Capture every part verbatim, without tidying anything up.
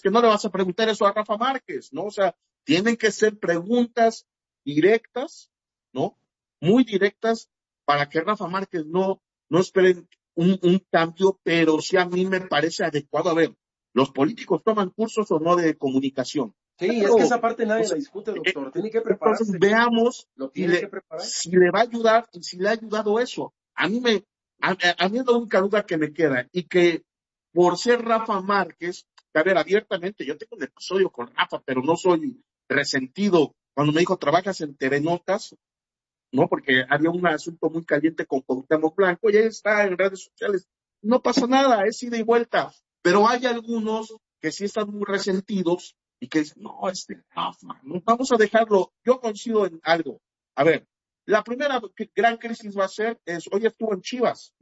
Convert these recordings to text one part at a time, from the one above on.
que no le vas a preguntar eso a Rafa Márquez, ¿no? O sea, tienen que ser preguntas directas, ¿no? Muy directas para que Rafa Márquez no, no espere un, un cambio, pero sí a mí me parece adecuado. A ver, los políticos toman cursos o no de comunicación. Sí, Pero, es que esa parte nadie o sea, la discute, doctor. eh, Tiene que prepararse. Entonces veamos Lo si tiene le, que preparar. si le va a ayudar y si le ha ayudado eso. A mí me, a, a mí es la única duda que me queda y que por ser Rafa Márquez, a ver, abiertamente, yo tengo un episodio con Rafa, pero no soy resentido. Cuando me dijo, trabajas en T V Notas, ¿no? Porque había un asunto muy caliente con Cuauhtémoc Blanco, y ahí está en redes sociales. No pasa nada, es ida y vuelta. Pero hay algunos que sí están muy resentidos y que dicen, no, este Rafa, no, vamos a dejarlo. Yo coincido en algo. A ver, la primera gran crisis va a ser, es, hoy estuvo en Chivas,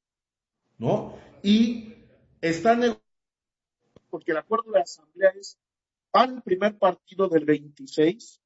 ¿no? Y están en, porque el acuerdo de la asamblea es, para el primer partido del veintiséis,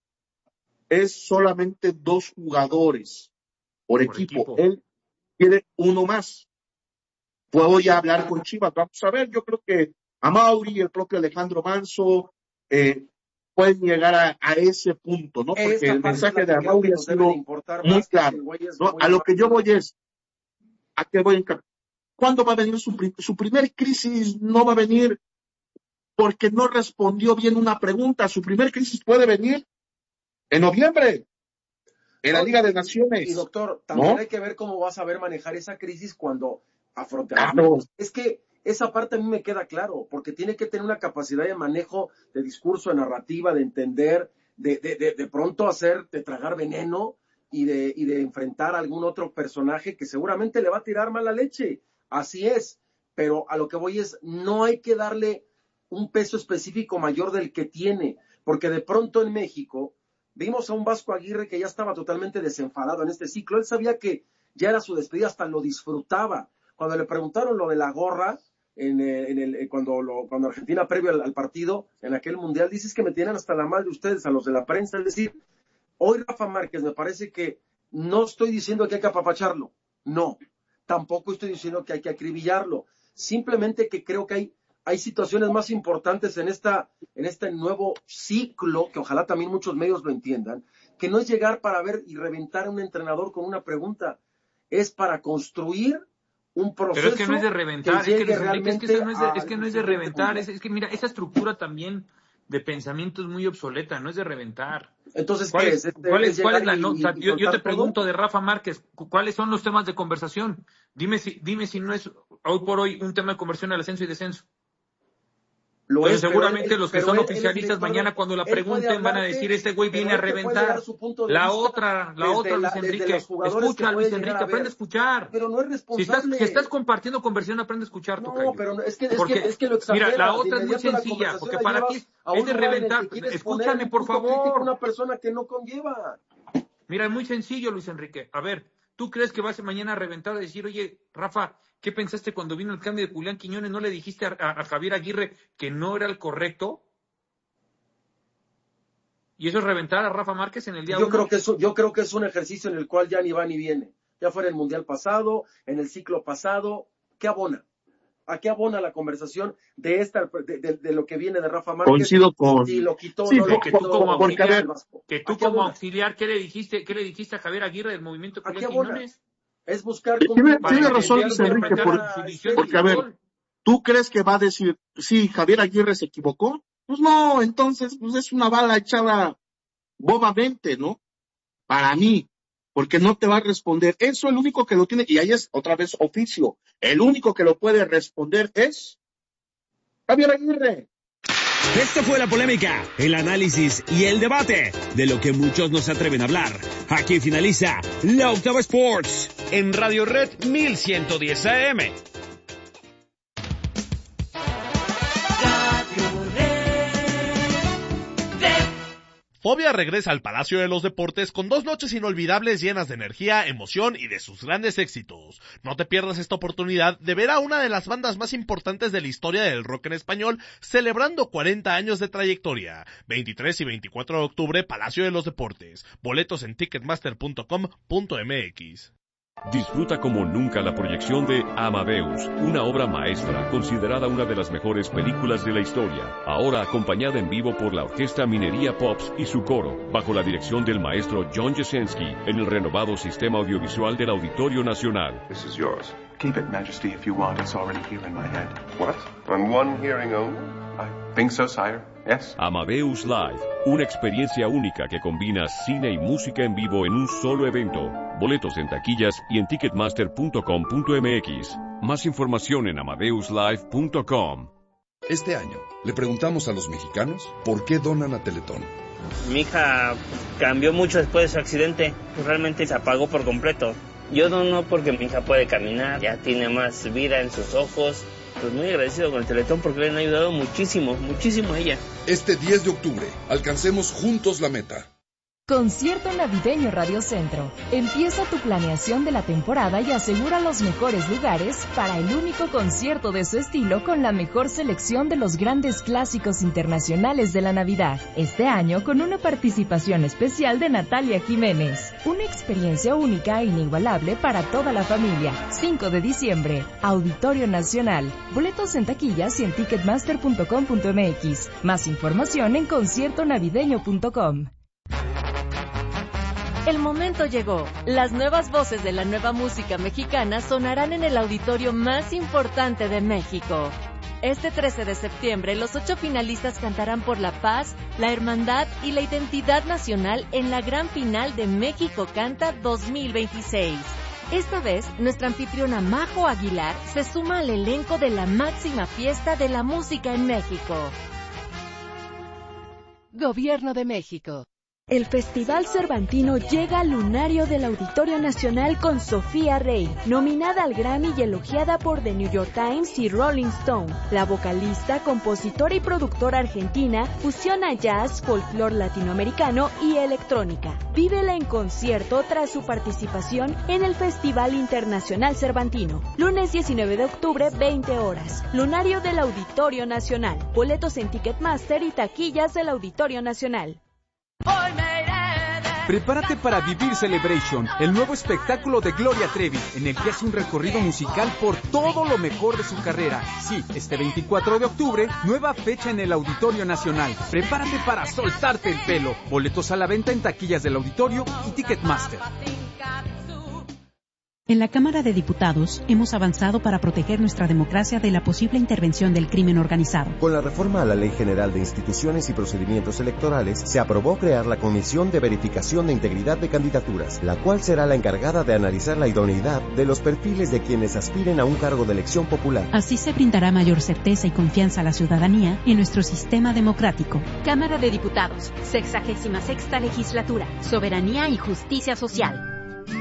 es solamente dos jugadores por equipo. Por equipo. Él quiere uno más. Puedo ya hablar con Chivas, vamos a ver, yo creo que a Mauri y el propio Alejandro Manso eh, pueden llegar a, a ese punto, ¿no? Porque Esa el parte mensaje es la de que creo Mauri que ha nos debe de sido importar muy más que si claro, el güey es ¿no? muy A lo que yo amable. voy es, ¿a qué voy en cap- ¿Cuándo va a venir su, pri- su primer crisis? No va a venir porque no respondió bien una pregunta. Su primer crisis puede venir en noviembre, en la No, Liga de y, y, Naciones, doctor, también ¿no? hay que ver cómo va a saber manejar esa crisis cuando afronte a los Claro. medios. Es que esa parte a mí me queda claro, porque tiene que tener una capacidad de manejo de discurso, de narrativa, de entender, de, de, de, de pronto hacer, de tragar veneno y de, y de enfrentar a algún otro personaje que seguramente le va a tirar mala leche. Así es, pero a lo que voy es, no hay que darle un peso específico mayor del que tiene, porque de pronto en México vimos a un Vasco Aguirre que ya estaba totalmente desenfadado en este ciclo. Él sabía que ya era su despedida, hasta lo disfrutaba. Cuando le preguntaron lo de la gorra, en, en el, cuando, lo, cuando Argentina previo al, al partido, en aquel mundial, dices que me tienen hasta la madre ustedes, a los de la prensa. Es decir, hoy Rafa Márquez me parece que no estoy diciendo que hay que apapacharlo, no. Tampoco estoy diciendo que hay que acribillarlo. Simplemente que creo que hay hay situaciones más importantes en esta en este nuevo ciclo, que ojalá también muchos medios lo entiendan, que no es llegar para ver y reventar a un entrenador con una pregunta, es para construir un proceso. Pero es que no es de reventar, que es que llegue Luis Enrique, es que esa no es de, es que no es de reventar, es, es que mira, esa estructura también de pensamiento es muy obsoleta, no es de reventar. Entonces, ¿Cuál ¿qué es, es? cuál es, ¿Es cuál es llegar la y, nota? y Yo, yo te soltar pregunto todo? de Rafa Márquez, ¿cuáles son los temas de conversación? Dime si, dime si no es hoy por hoy un tema de conversión al ascenso y descenso. Lo Entonces es, pero él, seguramente él- los que pero son él- él es oficialistas director de- mañana cuando la él puede pregunten van a hablarte, decir, este güey pero viene a él te puede dar reventar. su punto de La vista otra, la desde, otra, la, Luis desde Enrique, los jugadores que escucha, puede Luis llegar Enrique, a aprende a ver. escuchar. Pero no es Si responsable. estás, si estás compartiendo conversión, aprende a escuchar, No, tocayo. pero no, es que, es, que, Porque, es que lo mira, la exagera. De otra es muy inmediato la sencilla, conversación porque la para ti llevas es, a es un de lugar en el reventar. que quieres poner Escúchame, un por punto crítico a favor. una persona que no conlleva. Mira, es muy sencillo, Luis Enrique. A ver, ¿tú crees que vas a mañana a reventar a decir, oye, Rafa, ¿qué pensaste cuando vino el cambio de Julián Quiñones? ¿No le dijiste a, a, a Javier Aguirre que no era el correcto? ¿Y eso es reventar a Rafa Márquez en el día Yo uno? creo, que es, yo creo que es un ejercicio en el cual ya ni va ni viene. Ya fuera el mundial pasado, en el ciclo pasado, ¿qué abona? ¿A qué abona la conversación de esta de, de, de lo que viene de Rafa Márquez? Coincido con... Si lo quitó o Sí, no Que, lo por, que por, tú como quitó porque a auxiliar, ver, el Vasco. que ¿A tú qué como abona? auxiliar, ¿qué le dijiste, qué le dijiste a Javier Aguirre del movimiento ¿A qué Julián abona? Quiñones? Es buscar tiene, Para tiene razón entender Luis y de Enrique, interpretar por, su, su manera visión de porque a ver, estéril. fútbol. ¿tú crees que va a decir, sí, Javier Aguirre se equivocó? Pues no, entonces, pues es una bala echada bobamente, ¿no? Para mí, porque no te va a responder. Eso el único que lo tiene, y ahí es otra vez oficio, el único que lo puede responder es Javier Aguirre. Esta fue la polémica, el análisis y el debate de lo que muchos no se atreven a hablar. Aquí finaliza La Octava Sports En Radio Red mil ciento diez A M. Fobia regresa al Palacio de los Deportes con dos noches inolvidables llenas de energía, emoción y de sus grandes éxitos. No te pierdas esta oportunidad de ver a una de las bandas más importantes de la historia del rock en español celebrando cuarenta años de trayectoria. veintitrés y veinticuatro de octubre, Palacio de los Deportes. Boletos en ticketmaster punto com punto m x. Disfruta como nunca la proyección de Amadeus, una obra maestra considerada una de las mejores películas de la historia, ahora acompañada en vivo por la Orquesta Minería Pops y su coro, bajo la dirección del maestro John Jasenski, en el renovado sistema audiovisual del Auditorio Nacional. This is yours. Keep it, Majesty, if you want. It's already here in my head. What? On one hearing only? I think so, sire. Yes. Amadeus Live, una experiencia única que combina cine y música en vivo en un solo evento. Boletos en taquillas y en ticketmaster punto com punto m x. Más información en amadeus live punto com. Este año le preguntamos a los mexicanos por qué donan a Teletón. Mi hija cambió mucho después de su accidente. Realmente se apagó por completo. Yo dono porque mi hija puede caminar, ya tiene más vida en sus ojos. Pues muy agradecido con el Teletón porque le han ayudado muchísimo, muchísimo a ella. Este diez de octubre, alcancemos juntos la meta. Concierto Navideño Radio Centro. Empieza tu planeación de la temporada y asegura los mejores lugares para el único concierto de su estilo con la mejor selección de los grandes clásicos internacionales de la Navidad. Este año con una participación especial de Natalia Jiménez. Una experiencia única e inigualable para toda la familia. cinco de diciembre, Auditorio Nacional. Boletos en taquillas y en ticketmaster punto com punto m x. Más información en concierto navideño punto com. El momento llegó. Las nuevas voces de la nueva música mexicana sonarán en el auditorio más importante de México. Este trece de septiembre, los ocho finalistas cantarán por la paz, la hermandad y la identidad nacional en la gran final de México Canta dos mil veintiséis. Esta vez, nuestra anfitriona Majo Aguilar se suma al elenco de la máxima fiesta de la música en México. Gobierno de México. El Festival Cervantino llega al lunario del Auditorio Nacional con Sofía Rey, nominada al Grammy y elogiada por The New York Times y Rolling Stone. La vocalista, compositora y productora argentina fusiona jazz, folclore latinoamericano y electrónica. Vívela en concierto tras su participación en el Festival Internacional Cervantino. Lunes diecinueve de octubre, veinte horas. Lunario del Auditorio Nacional. Boletos en Ticketmaster y taquillas del Auditorio Nacional. Prepárate para Vivir Celebration, el nuevo espectáculo de Gloria Trevi, en el que hace un recorrido musical por todo lo mejor de su carrera. Sí, este veinticuatro de octubre, nueva fecha en el Auditorio Nacional. Prepárate para soltarte el pelo. Boletos a la venta en taquillas del Auditorio y Ticketmaster. En la Cámara de Diputados hemos avanzado para proteger nuestra democracia de la posible intervención del crimen organizado. Con la reforma a la Ley General de Instituciones y Procedimientos Electorales, se aprobó crear la Comisión de Verificación de Integridad de Candidaturas, la cual será la encargada de analizar la idoneidad de los perfiles de quienes aspiren a un cargo de elección popular. Así se brindará mayor certeza y confianza a la ciudadanía en nuestro sistema democrático. Cámara de Diputados, sexagésima sexta legislatura, soberanía y justicia social.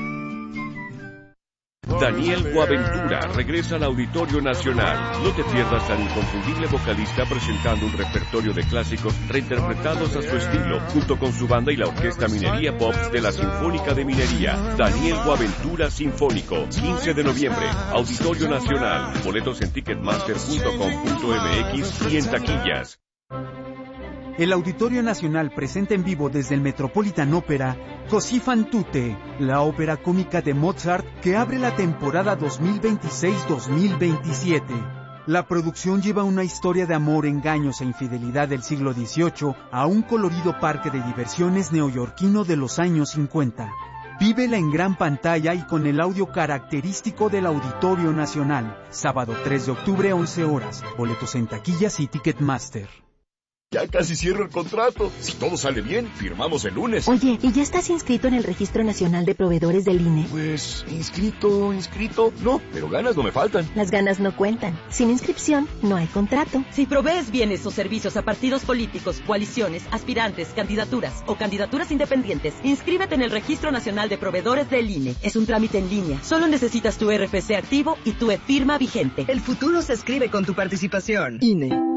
Daniel Boaventura regresa al Auditorio Nacional. No te pierdas al inconfundible vocalista presentando un repertorio de clásicos reinterpretados a su estilo, junto con su banda y la Orquesta Minería Pops de la Sinfónica de Minería. Daniel Boaventura Sinfónico, quince de noviembre, Auditorio Nacional. Boletos en ticketmaster punto com punto m x y en taquillas. El Auditorio Nacional presenta en vivo desde el Metropolitan Opera Così fan tutte, la ópera cómica de Mozart que abre la temporada dos mil veintiséis dos mil veintisiete. La producción lleva una historia de amor, engaños e infidelidad del siglo dieciocho a un colorido parque de diversiones neoyorquino de los años cincuenta. Vívela en gran pantalla y con el audio característico del Auditorio Nacional. Sábado tres de octubre, once horas. Boletos en taquillas y Ticketmaster. Ya casi cierro el contrato. Si todo sale bien, firmamos el lunes. Oye, ¿y ya estás inscrito en el Registro Nacional de Proveedores del I N E? Pues, inscrito, inscrito, no, pero ganas no me faltan. Las ganas no cuentan. Sin inscripción, no hay contrato. Si provees bienes o servicios a partidos políticos, coaliciones, aspirantes, candidaturas o candidaturas independientes, inscríbete en el Registro Nacional de Proveedores del I N E. Es un trámite en línea. Solo necesitas tu R F C activo y tu e-firma vigente. El futuro se escribe con tu participación. I N E.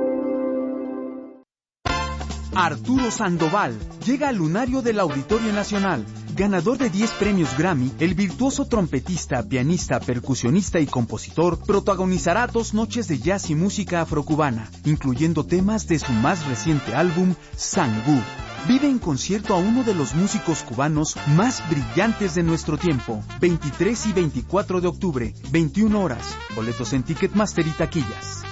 Arturo Sandoval llega al lunario del Auditorio Nacional. Ganador de diez premios Grammy, el virtuoso trompetista, pianista, percusionista y compositor protagonizará dos noches de jazz y música afrocubana, incluyendo temas de su más reciente álbum, Sangú. Vive en concierto a uno de los músicos cubanos más brillantes de nuestro tiempo. veintitrés y veinticuatro de octubre, veintiuna horas. Boletos en Ticketmaster y taquillas.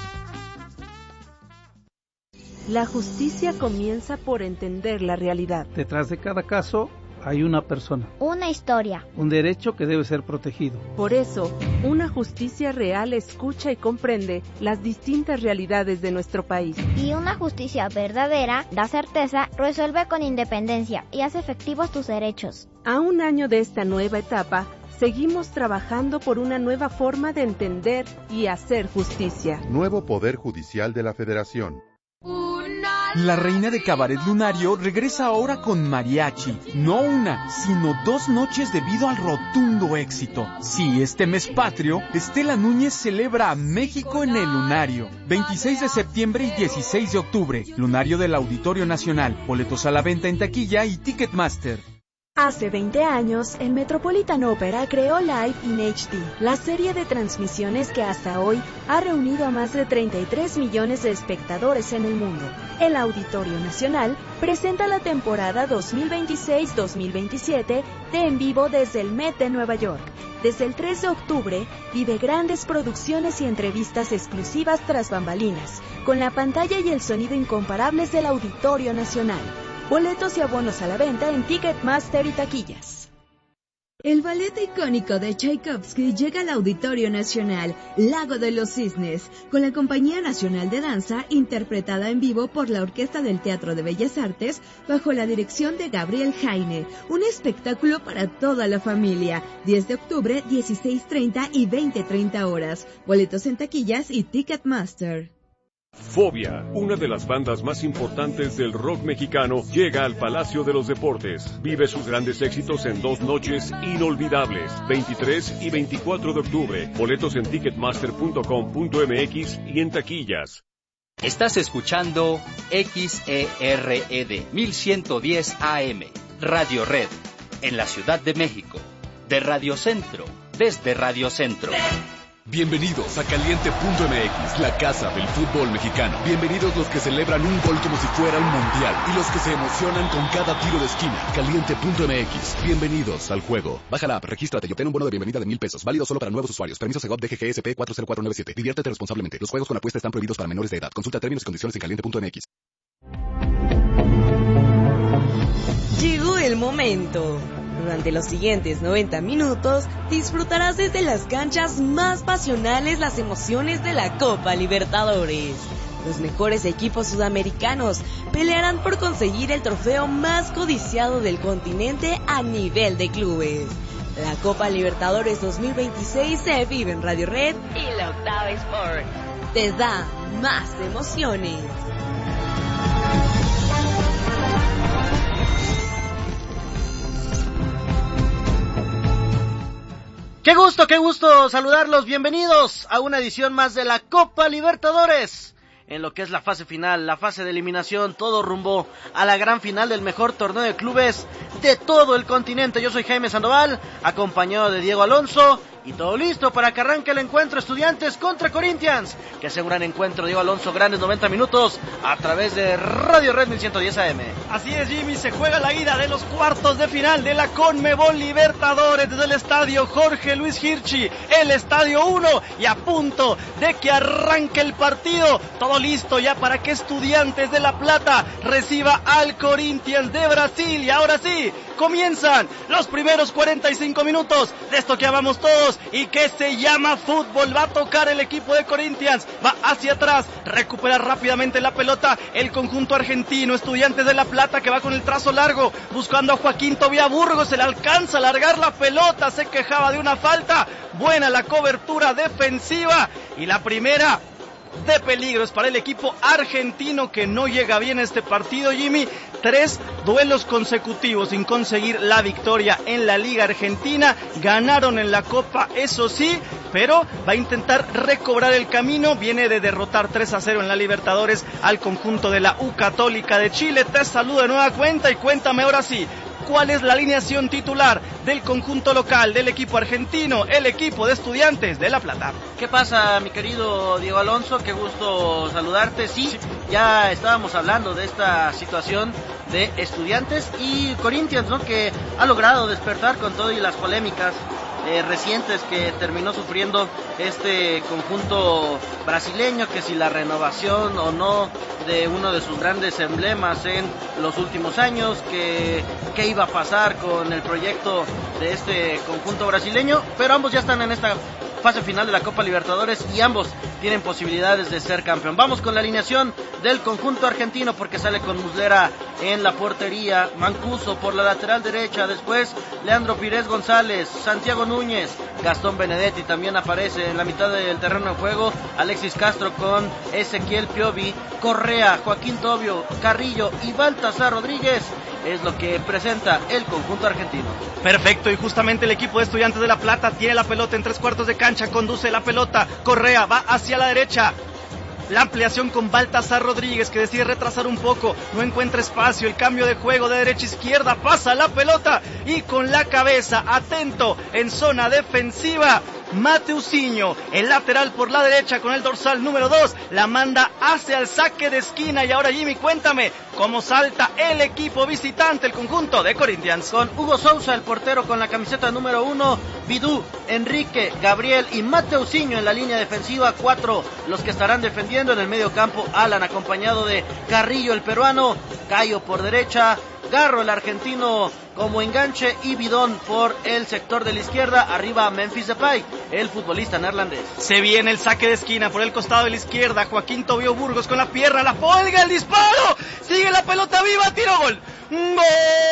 La justicia comienza por entender la realidad. Detrás de cada caso hay una persona. Una historia. Un derecho que debe ser protegido. Por eso, una justicia real escucha y comprende las distintas realidades de nuestro país. Y una justicia verdadera da certeza, resuelve con independencia y hace efectivos tus derechos. A un año de esta nueva etapa, seguimos trabajando por una nueva forma de entender y hacer justicia. Nuevo Poder Judicial de la Federación. La reina de Cabaret Lunario regresa ahora con mariachi. No una, sino dos noches debido al rotundo éxito. Sí, este mes patrio, Estela Núñez celebra a México en el Lunario. veintiséis de septiembre y dieciséis de octubre. Lunario del Auditorio Nacional. Boletos a la venta en taquilla y Ticketmaster. Hace veinte años, el Metropolitan Opera creó Live in H D, la serie de transmisiones que hasta hoy ha reunido a más de treinta y tres millones de espectadores en el mundo. El Auditorio Nacional presenta la temporada dos mil veintiséis dos mil veintisiete de En Vivo desde el Met de Nueva York. Desde el tres de octubre, vive grandes producciones y entrevistas exclusivas tras bambalinas, con la pantalla y el sonido incomparables del Auditorio Nacional. Boletos y abonos a la venta en Ticketmaster y taquillas. El ballet icónico de Tchaikovsky llega al Auditorio Nacional, Lago de los Cisnes, con la Compañía Nacional de Danza, interpretada en vivo por la Orquesta del Teatro de Bellas Artes, bajo la dirección de Gabriel Jaime. Un espectáculo para toda la familia. diez de octubre, dieciséis treinta y veinte treinta horas. Boletos en taquillas y Ticketmaster. Fobia, una de las bandas más importantes del rock mexicano, llega al Palacio de los Deportes. Vive sus grandes éxitos en dos noches inolvidables, veintitrés y veinticuatro de octubre. Boletos en ticketmaster punto com punto m x y en taquillas. Estás escuchando X E R E D mil ciento diez A M, Radio Red, en la Ciudad de México. De Radio Centro, desde Radio Centro. Bienvenidos a Caliente punto m x, la casa del fútbol mexicano. Bienvenidos los que celebran un gol como si fuera un mundial y los que se emocionan con cada tiro de esquina. Caliente punto m x, bienvenidos al juego. Baja la app, regístrate y obtén un bono de bienvenida de mil pesos, válido solo para nuevos usuarios. Permiso Segov D G G S P cuatro cero cuatro nueve siete. Diviértete responsablemente. Los juegos con apuesta están prohibidos para menores de edad. Consulta términos y condiciones en caliente punto m x. Llegó el momento. Durante los siguientes noventa minutos, disfrutarás desde las canchas más pasionales las emociones de la Copa Libertadores. Los mejores equipos sudamericanos pelearán por conseguir el trofeo más codiciado del continente a nivel de clubes. La Copa Libertadores dos mil veintiséis se vive en Radio Red y la Octava Sport. Te da más emociones. Qué gusto, qué gusto saludarlos, bienvenidos a una edición más de la Copa Libertadores, en lo que es la fase final, la fase de eliminación, todo rumbo a la gran final del mejor torneo de clubes de todo el continente. Yo soy Jaime Sandoval, acompañado de Diego Alonso, y todo listo para que arranque el encuentro Estudiantes contra Corinthians, que es un gran encuentro. Diego Alonso, grandes noventa minutos a través de Radio Red mil ciento diez A M. Así es, Jimmy, se juega la ida de los cuartos de final de la Conmebol Libertadores desde el estadio Jorge Luis Hirschi, el estadio uno, y a punto de que arranque el partido, todo listo ya para que Estudiantes de La Plata reciba al Corinthians de Brasil. Y ahora sí, comienzan los primeros cuarenta y cinco minutos de esto que amamos todos y que se llama fútbol. Va a tocar el equipo de Corinthians, va hacia atrás, recupera rápidamente la pelota el conjunto argentino. Estudiantes de La Plata que va con el trazo largo, buscando a Joaquín Tobía Burgos, se le alcanza a largar la pelota, se quejaba de una falta. Buena la cobertura defensiva y la primera de peligros para el equipo argentino, que no llega bien a este partido, Jimmy. Tres duelos consecutivos sin conseguir la victoria en la Liga Argentina. Ganaron en la Copa, eso sí, pero va a intentar recobrar el camino. Viene de derrotar tres a cero en la Libertadores al conjunto de la U Católica de Chile. Te saludo de nueva cuenta y cuéntame ahora sí, ¿cuál es la alineación titular del conjunto local, del equipo argentino, el equipo de Estudiantes de La Plata? ¿Qué pasa, mi querido Diego Alonso? Qué gusto saludarte. Sí, sí, ya estábamos hablando de esta situación de Estudiantes y Corinthians, ¿no? Que ha logrado despertar con todo y las polémicas eh, recientes que terminó sufriendo este conjunto brasileño, que si la renovación o no de uno de sus grandes emblemas en los últimos años, que qué iba a pasar con el proyecto de este conjunto brasileño, pero ambos ya están en esta fase final de la Copa Libertadores y ambos tienen posibilidades de ser campeón. Vamos con la alineación del conjunto argentino, porque sale con Muslera en la portería, Mancuso por la lateral derecha, después Leandro Pires González, Santiago Núñez, Gastón Benedetti también aparece en la mitad del terreno de juego, Alexis Castro con Ezequiel Piovi, Correa, Joaquín Tobio, Carrillo y Baltasar Rodríguez. Es lo que presenta el conjunto argentino. Perfecto, y justamente el equipo de Estudiantes de La Plata tiene la pelota en tres cuartos de cancha, conduce la pelota, Correa va hacia la derecha, la ampliación con Baltasar Rodríguez, que decide retrasar un poco, no encuentra espacio, el cambio de juego de derecha a izquierda, pasa la pelota y con la cabeza, atento en zona defensiva, Mateusinho, el lateral por la derecha con el dorsal número dos, la manda hacia el saque de esquina. Y ahora, Jimmy, cuéntame cómo salta el equipo visitante, el conjunto de Corinthians. Con Hugo Sousa, el portero, con la camiseta número uno, Bidú, Enrique, Gabriel y Mateusinho en la línea defensiva, cuatro los que estarán defendiendo. En el medio campo, Alan, acompañado de Carrillo, el peruano, Cayo por derecha, Garro, el argentino, como enganche, y Bidón por el sector de la izquierda. Arriba Memphis Depay, el futbolista neerlandés. Se viene el saque de esquina por el costado de la izquierda, Joaquín Tobio Burgos con la pierna, la polga, el disparo, sigue la pelota viva, tiro, gol, ¡gol!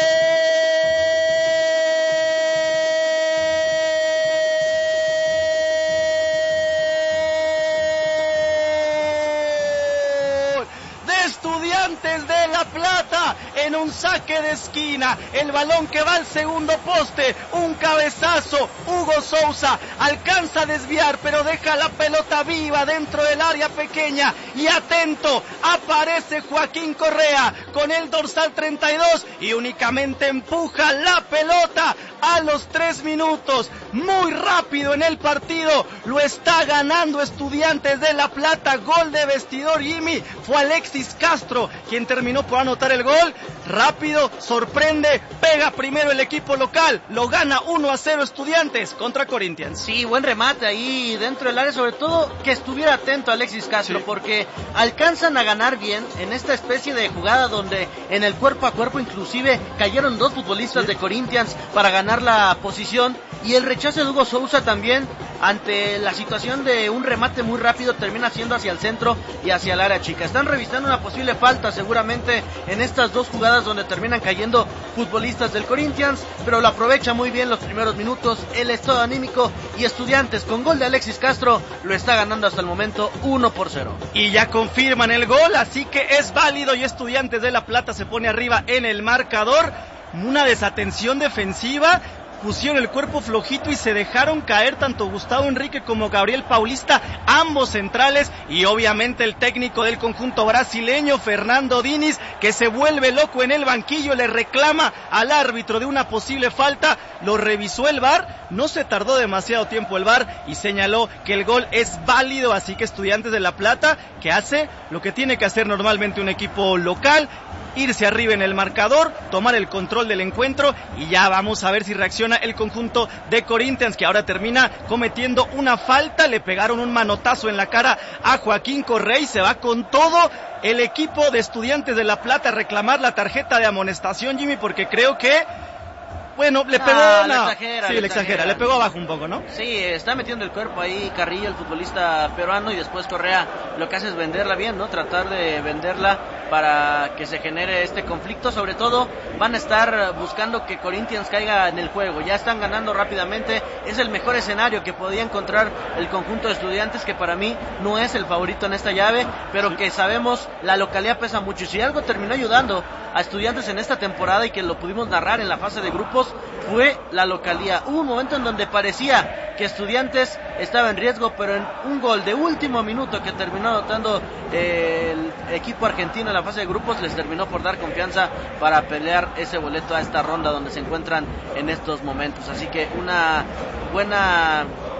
Estudiantes de La Plata en un saque de esquina, el balón que va al segundo poste, un cabezazo, Hugo Sousa alcanza a desviar, pero deja la pelota viva dentro del área pequeña, y atento, aparece Joaquín Correa con el dorsal treinta y dos y únicamente empuja la pelota a los tres minutos, muy rápido en el partido, lo está ganando Estudiantes de La Plata. Gol de vestidor, Jimmy, fue Alexis Castro quien terminó por anotar el gol, rápido, sorprende, pega primero el equipo local, lo gana uno a cero Estudiantes contra Corinthians. Sí, buen remate ahí dentro del área, sobre todo que estuviera atento Alexis Castro, sí, porque alcanzan a ganar bien en esta especie de jugada donde en el cuerpo a cuerpo inclusive cayeron dos futbolistas sí. de Corinthians para ganar la posición, y el rechazo de Hugo Sousa también ante la situación de un remate muy rápido termina siendo hacia el centro y hacia el área chica. Están revisando una posible falta seguramente en estas dos jugadas donde terminan cayendo futbolistas del Corinthians, pero lo aprovecha muy bien los primeros minutos, el estado anímico, y Estudiantes con gol de Alexis Castro lo está ganando hasta el momento uno por cero. Y ya confirman el gol, así que es válido y Estudiantes de La Plata se pone arriba en el marcador. Una desatención defensiva, pusieron el cuerpo flojito y se dejaron caer tanto Gustavo Enrique como Gabriel Paulista, ambos centrales, y obviamente el técnico del conjunto brasileño, Fernando Diniz, que se vuelve loco en el banquillo, le reclama al árbitro de una posible falta, lo revisó el V A R, no se tardó demasiado tiempo el V A R y señaló que el gol es válido, así que Estudiantes de La Plata, que hace lo que tiene que hacer normalmente un equipo local, irse arriba en el marcador, tomar el control del encuentro, y ya vamos a ver si reacciona el conjunto de Corinthians, que ahora termina cometiendo una falta. Le pegaron un manotazo en la cara a Joaquín Correa y se va con todo el equipo de Estudiantes de La Plata a reclamar la tarjeta de amonestación, Jimmy, porque creo que bueno, le pegó, ah, no, le exagera, sí, le le exagera, exagera, le pegó abajo un poco, ¿no? Sí, está metiendo el cuerpo ahí Carrillo, el futbolista peruano, y después Correa lo que hace es venderla bien, ¿no? Tratar de venderla para que se genere este conflicto. Sobre todo van a estar buscando que Corinthians caiga en el juego, ya están ganando rápidamente, es el mejor escenario que podía encontrar el conjunto de Estudiantes, que para mí no es el favorito en esta llave, pero que sabemos la localidad pesa mucho, y si algo terminó ayudando a Estudiantes en esta temporada y que lo pudimos narrar en la fase de grupos fue la localidad. Hubo un momento en donde parecía que Estudiantes estaba en riesgo, pero en un gol de último minuto que terminó anotando eh, el equipo argentino en la fase de grupos les terminó por dar confianza para pelear ese boleto a esta ronda donde se encuentran en estos momentos. Así que una buena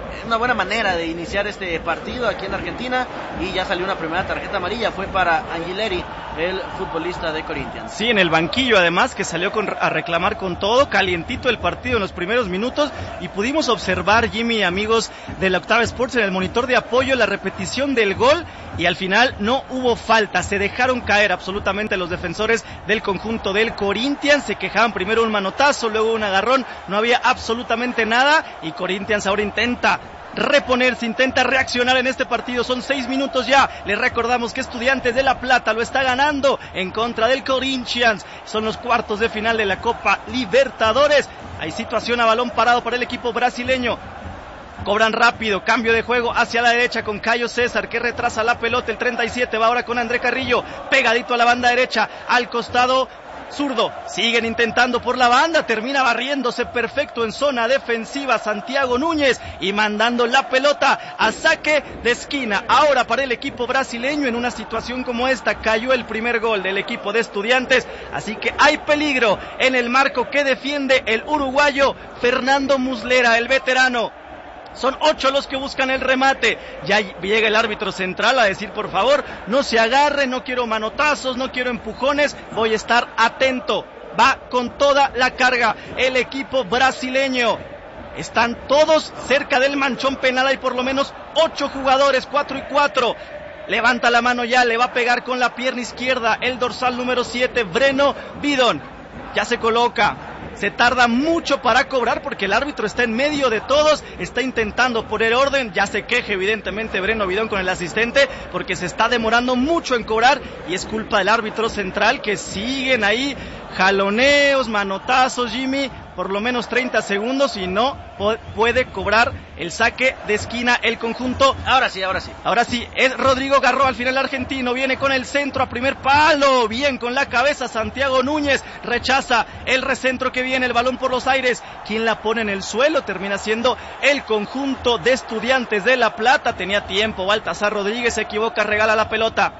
una buena manera de iniciar este partido aquí en Argentina, y ya salió una primera tarjeta amarilla, fue para Angileri, el futbolista de Corinthians. Sí, en el banquillo además, que salió con, a reclamar con todo, calientito el partido en los primeros minutos, y pudimos observar, Jimmy y amigos de la Octava Sports, en el monitor de apoyo la repetición del gol, y al final no hubo falta, se dejaron caer absolutamente los defensores del conjunto del Corinthians, se quejaban primero un manotazo, luego un agarrón, no había absolutamente nada, y Corinthians ahora intenta reponerse, intenta reaccionar en este partido. Son seis minutos ya. Les recordamos que Estudiantes de La Plata lo está ganando en contra del Corinthians. Son los cuartos de final de la Copa Libertadores. Hay situación a balón parado para el equipo brasileño. Cobran rápido, cambio de juego hacia la derecha con Cayo César, que retrasa la pelota. El treinta y siete va ahora con André Carrillo, pegadito a la banda derecha, al costado zurdo, siguen intentando por la banda, termina barriéndose perfecto en zona defensiva Santiago Núñez y mandando la pelota a saque de esquina. Ahora para el equipo brasileño, en una situación como esta, cayó el primer gol del equipo de Estudiantes, así que hay peligro en el marco que defiende el uruguayo Fernando Muslera, el veterano. Son ocho los que buscan el remate. Ya llega el árbitro central a decir, por favor, no se agarre, no quiero manotazos, no quiero empujones, voy a estar atento. Va con toda la carga el equipo brasileño. Están todos cerca del manchón penal, hay por lo menos ocho jugadores, cuatro y cuatro. Levanta la mano ya, le va a pegar con la pierna izquierda el dorsal número siete, Breno Bidon. Ya se coloca. Se tarda mucho para cobrar porque el árbitro está en medio de todos, está intentando poner orden, ya se queja evidentemente Breno Bidón con el asistente porque se está demorando mucho en cobrar y es culpa del árbitro central, que siguen ahí jaloneos, manotazos, Jimmy, por lo menos treinta segundos y no puede cobrar el saque de esquina el conjunto. Ahora sí, ahora sí. Ahora sí, es Rodrigo Garro, al final argentino, viene con el centro a primer palo, bien con la cabeza Santiago Núñez, rechaza el recentro que viene, el balón por los aires, quien la pone en el suelo, termina siendo el conjunto de Estudiantes de La Plata, tenía tiempo, Baltasar Rodríguez se equivoca, regala la pelota.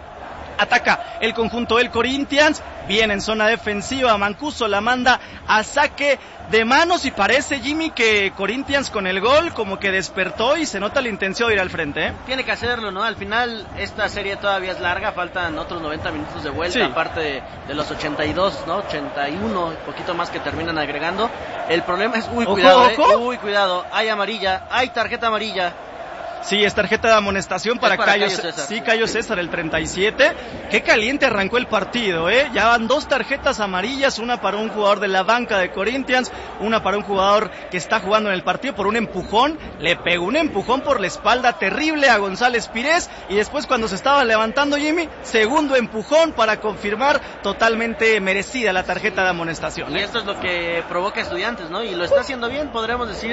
Ataca el conjunto del Corinthians, viene en zona defensiva, Mancuso la manda a saque de manos y parece, Jimmy, que Corinthians con el gol como que despertó y se nota la intención de ir al frente, ¿eh? Tiene que hacerlo, ¿no? Al final esta serie todavía es larga, faltan otros noventa minutos de vuelta, sí. Aparte de, de los ochenta y dos, ¿no? ochenta y uno, un poquito más que terminan agregando. El problema es, uy, ojo, cuidado, ojo. ¿eh? Uy, cuidado, hay amarilla, hay tarjeta amarilla. Sí, es tarjeta de amonestación para, para Cayo, Cayo César. Sí, Cayo César, el treinta y siete. Qué caliente arrancó el partido, ¿eh? Ya van dos tarjetas amarillas, una para un jugador de la banca de Corinthians, una para un jugador que está jugando en el partido por un empujón. Le pegó un empujón por la espalda terrible a González Pires y después cuando se estaba levantando, Jimmy, segundo empujón para confirmar totalmente merecida la tarjeta de amonestación, ¿eh? Y esto es lo que provoca Estudiantes, ¿no? Y lo está haciendo bien, podríamos decir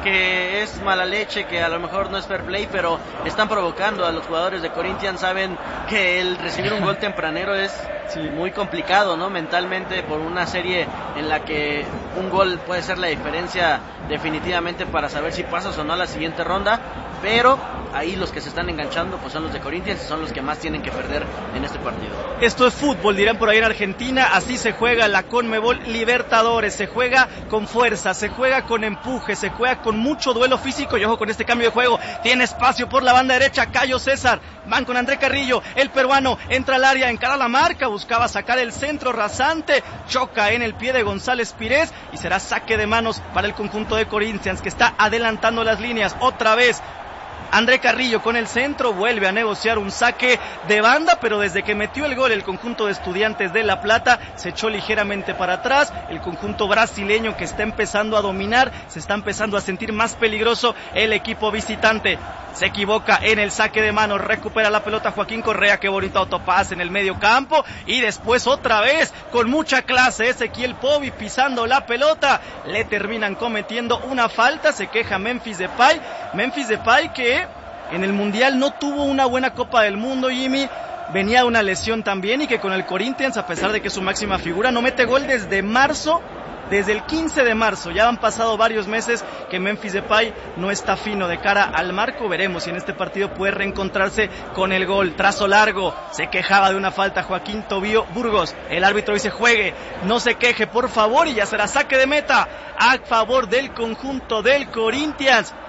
que es mala leche, que a lo mejor no es fair play, pero están provocando a los jugadores de Corinthians. Saben que el recibir un gol tempranero es sí. muy complicado, ¿no? Mentalmente, por una serie en la que un gol puede ser la diferencia definitivamente para saber si pasas o no a la siguiente ronda, pero ahí los que se están enganchando pues son los de Corinthians y son los que más tienen que perder en este partido. Esto es fútbol, dirán por ahí en Argentina, así se juega la Conmebol Libertadores, se juega con fuerza, se juega con empuje, se juega con mucho duelo físico y ojo con este cambio de juego, tiene espacio por la banda derecha, Cayo César, van con André Carrillo, el peruano entra al área, encara la marca, buscaba sacar el centro rasante, choca en el pie de González Pires y será saque de manos para el conjunto de Corinthians que está adelantando las líneas otra vez. André Carrillo con el centro vuelve a negociar un saque de banda, pero desde que metió el gol el conjunto de Estudiantes de La Plata se echó ligeramente para atrás. El conjunto brasileño que está empezando a dominar, se está empezando a sentir más peligroso el equipo visitante. Se equivoca en el saque de manos, recupera la pelota Joaquín Correa, qué bonito autopase en el medio campo y después otra vez con mucha clase Ezequiel Povi pisando la pelota, le terminan cometiendo una falta, se queja Memphis Depay, Memphis Depay que en el Mundial no tuvo una buena Copa del Mundo, Jimmy, venía de una lesión también y que con el Corinthians, a pesar de que es su máxima figura, no mete gol desde marzo, desde el quince de marzo, ya han pasado varios meses que Memphis Depay no está fino de cara al marco, veremos si en este partido puede reencontrarse con el gol. Trazo largo, se quejaba de una falta Joaquín Tobío Burgos, el árbitro dice juegue, no se queje por favor y ya será saque de meta a favor del conjunto del Corinthians.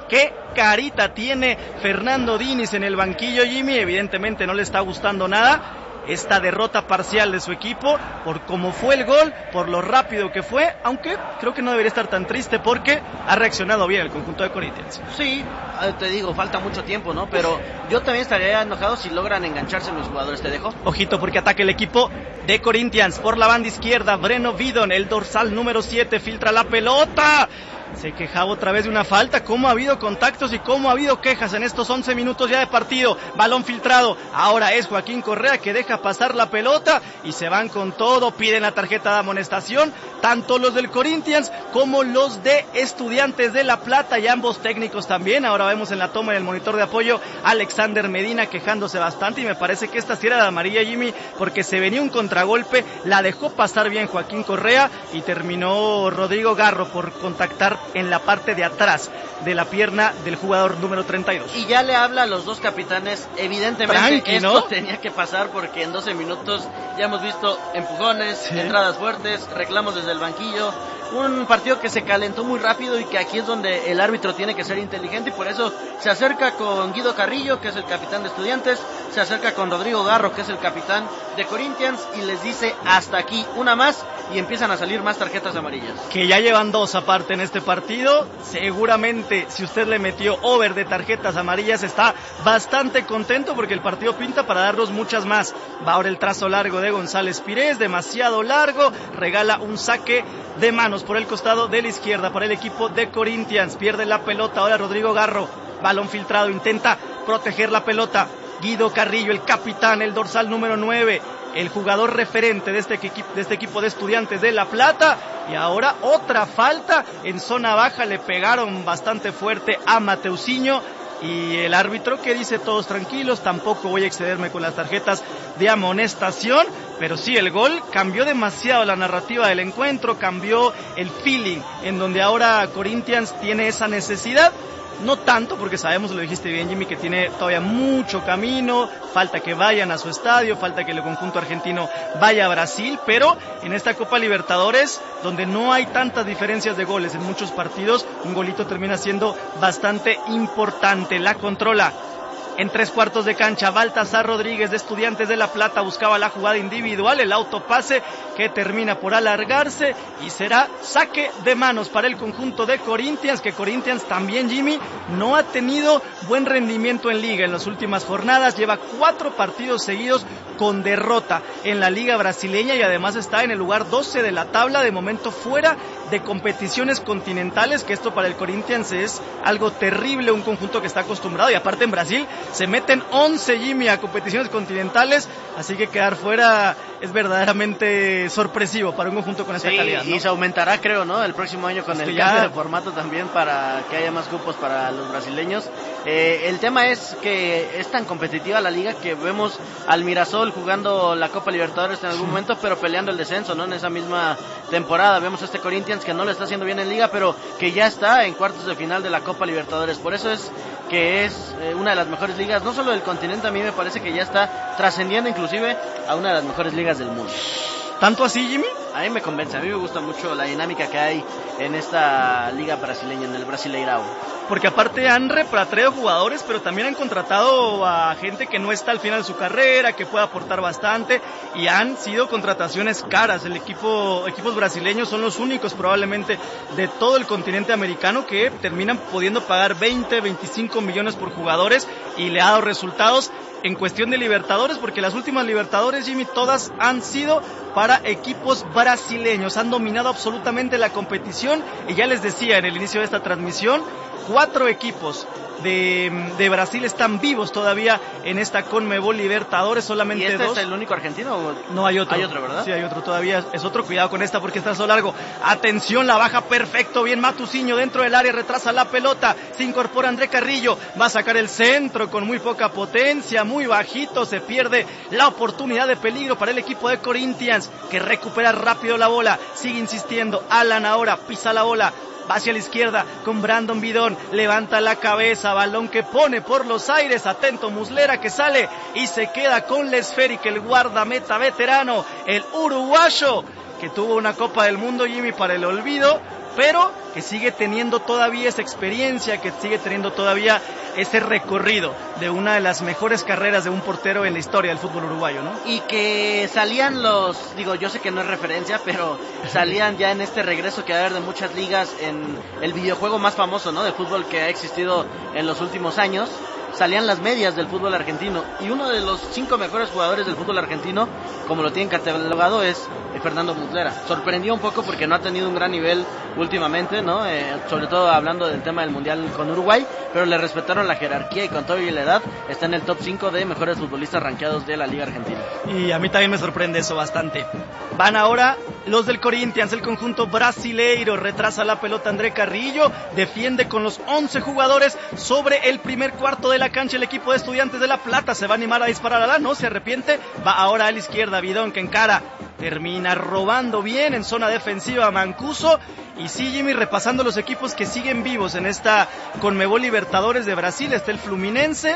qué carita tiene Fernando Diniz en el banquillo, Jimmy. Evidentemente no le está gustando nada esta derrota parcial de su equipo, por cómo fue el gol, por lo rápido que fue, aunque creo que no debería estar tan triste porque ha reaccionado bien el conjunto de Corinthians. Sí, te digo, falta mucho tiempo, ¿no? Pero yo también estaría enojado si logran engancharse los jugadores, te dejo. Ojito porque ataca el equipo de Corinthians por la banda izquierda, Breno Vidon, el dorsal número siete, filtra la pelota. Se quejaba otra vez de una falta. Cómo ha habido contactos y cómo ha habido quejas en estos once minutos ya de partido. Balón filtrado, ahora es Joaquín Correa que deja pasar la pelota y se van con todo, piden la tarjeta de amonestación, tanto los del Corinthians como los de Estudiantes de La Plata y ambos técnicos también. Ahora vemos en la toma en el monitor de apoyo Alexander Medina quejándose bastante y me parece que esta sí era de amarilla, Jimmy, porque se venía un contragolpe, la dejó pasar bien Joaquín Correa y terminó Rodrigo Garro por contactar en la parte de atrás de la pierna del jugador número treinta y dos. Y ya le habla a los dos capitanes, evidentemente Frankie, esto ¿no? tenía que pasar porque en doce minutos ya hemos visto empujones, ¿sí? entradas fuertes, reclamos desde el banquillo, un partido que se calentó muy rápido y que aquí es donde el árbitro tiene que ser inteligente y por eso se acerca con Guido Carrillo, que es el capitán de Estudiantes, se acerca con Rodrigo Garro, que es el capitán de Corinthians y les dice hasta aquí, una más y empiezan a salir más tarjetas amarillas. Que ya llevan dos aparte en este partido, seguramente si usted le metió over de tarjetas amarillas está bastante contento porque el partido pinta para darnos muchas más. Va ahora el trazo largo de González Pires, demasiado largo, regala un saque de manos por el costado de la izquierda para el equipo de Corinthians, pierde la pelota ahora Rodrigo Garro, balón filtrado, intenta proteger la pelota, Guido Carrillo, el capitán, el dorsal número nueve, el jugador referente de este, equipo, de este equipo de Estudiantes de La Plata, y ahora otra falta en zona baja, le pegaron bastante fuerte a Mateusinho, y el árbitro que dice todos tranquilos, tampoco voy a excederme con las tarjetas de amonestación, pero sí, el gol cambió demasiado la narrativa del encuentro, cambió el feeling, en donde ahora Corinthians tiene esa necesidad. No tanto, porque sabemos, lo dijiste bien Jimmy, que tiene todavía mucho camino, falta que vayan a su estadio, falta que el conjunto argentino vaya a Brasil, pero en esta Copa Libertadores, donde no hay tantas diferencias de goles en muchos partidos, un golito termina siendo bastante importante. La controla en tres cuartos de cancha Baltasar Rodríguez de Estudiantes de La Plata, buscaba la jugada individual, el autopase que termina por alargarse y será saque de manos para el conjunto de Corinthians, que Corinthians también, Jimmy, no ha tenido buen rendimiento en liga en las últimas jornadas, lleva cuatro partidos seguidos con derrota en la liga brasileña y además está en el lugar doce de la tabla, de momento fuera de competiciones continentales, que esto para el Corinthians es algo terrible, un conjunto que está acostumbrado, y aparte en Brasil se meten once, Jimmy, a competiciones continentales, así que quedar fuera es verdaderamente sorpresivo para un conjunto con esta sí, calidad, ¿no? Y se aumentará, creo, ¿no? El próximo año con es el cambio ya... de formato también para que haya más grupos para los brasileños. Eh, el tema es que es tan competitiva la liga que vemos al Mirasol jugando la Copa Libertadores en algún sí. momento, pero peleando el descenso, ¿no? En esa misma temporada vemos a este Corinthians que no le está haciendo bien en liga, pero que ya está en cuartos de final de la Copa Libertadores. Por eso es que es eh, una de las mejores ligas, no solo del continente, a mí me parece que ya está trascendiendo inclusive a una de las mejores ligas del mundo. ¿Tanto así, Jimmy? A mí me convence, a mí me gusta mucho la dinámica que hay en esta liga brasileña, en el Brasileirao. Porque aparte han repatriado jugadores, pero también han contratado a gente que no está al final de su carrera, que puede aportar bastante, y han sido contrataciones caras. El equipo, equipos brasileños son los únicos probablemente de todo el continente americano que terminan pudiendo pagar veinte, veinticinco millones por jugadores, y le ha dado resultados en cuestión de Libertadores, porque las últimas Libertadores, Jimmy, todas han sido para equipos brasileños, han dominado absolutamente la competición, y ya les decía en el inicio de esta transmisión, cuatro equipos de, de Brasil están vivos todavía en esta Conmebol Libertadores, solamente dos. ¿Y este dos. es el único argentino? ¿O? No, hay otro. Hay otro, ¿verdad? Sí, hay otro todavía, es otro, cuidado con esta porque está so largo. Atención, la baja perfecto, bien Mateusinho dentro del área, retrasa la pelota, se incorpora André Carrillo, va a sacar el centro con muy poca potencia, muy bajito, se pierde la oportunidad de peligro para el equipo de Corinthians, que recupera rápido la bola, sigue insistiendo, Alan ahora pisa la bola, va hacia la izquierda con Brandon Vidon, levanta la cabeza, balón que pone por los aires, atento Muslera que sale y se queda con la esférica, el guardameta veterano, el uruguayo, que tuvo una Copa del Mundo, Jimmy, para el olvido, pero que sigue teniendo todavía esa experiencia, que sigue teniendo todavía ese recorrido de una de las mejores carreras de un portero en la historia del fútbol uruguayo, ¿no? Y que salían los, digo, yo sé que no es referencia, pero salían ya en este regreso que va a haber de muchas ligas en el videojuego más famoso, ¿no?, de fútbol que ha existido en los últimos años. Salían las medias del fútbol argentino y uno de los cinco mejores jugadores del fútbol argentino, como lo tienen catalogado, es Fernando Muslera. Sorprendió un poco porque no ha tenido un gran nivel últimamente, ¿no? Eh, sobre todo hablando del tema del Mundial con Uruguay, pero le respetaron la jerarquía y con todo y la edad está en el top cinco de mejores futbolistas rankeados de la Liga Argentina. Y a mí también me sorprende eso bastante. Van ahora los del Corinthians, el conjunto brasileiro, retrasa la pelota André Carrillo, defiende con los once jugadores sobre el primer cuarto de la cancha el equipo de Estudiantes de La Plata, se va a animar a disparar, a no se arrepiente, va ahora a la izquierda, Bidón que encara, termina robando bien en zona defensiva Mancuso. Y sí, Jimmy, repasando los equipos que siguen vivos en esta Conmebol Libertadores de Brasil, está el Fluminense,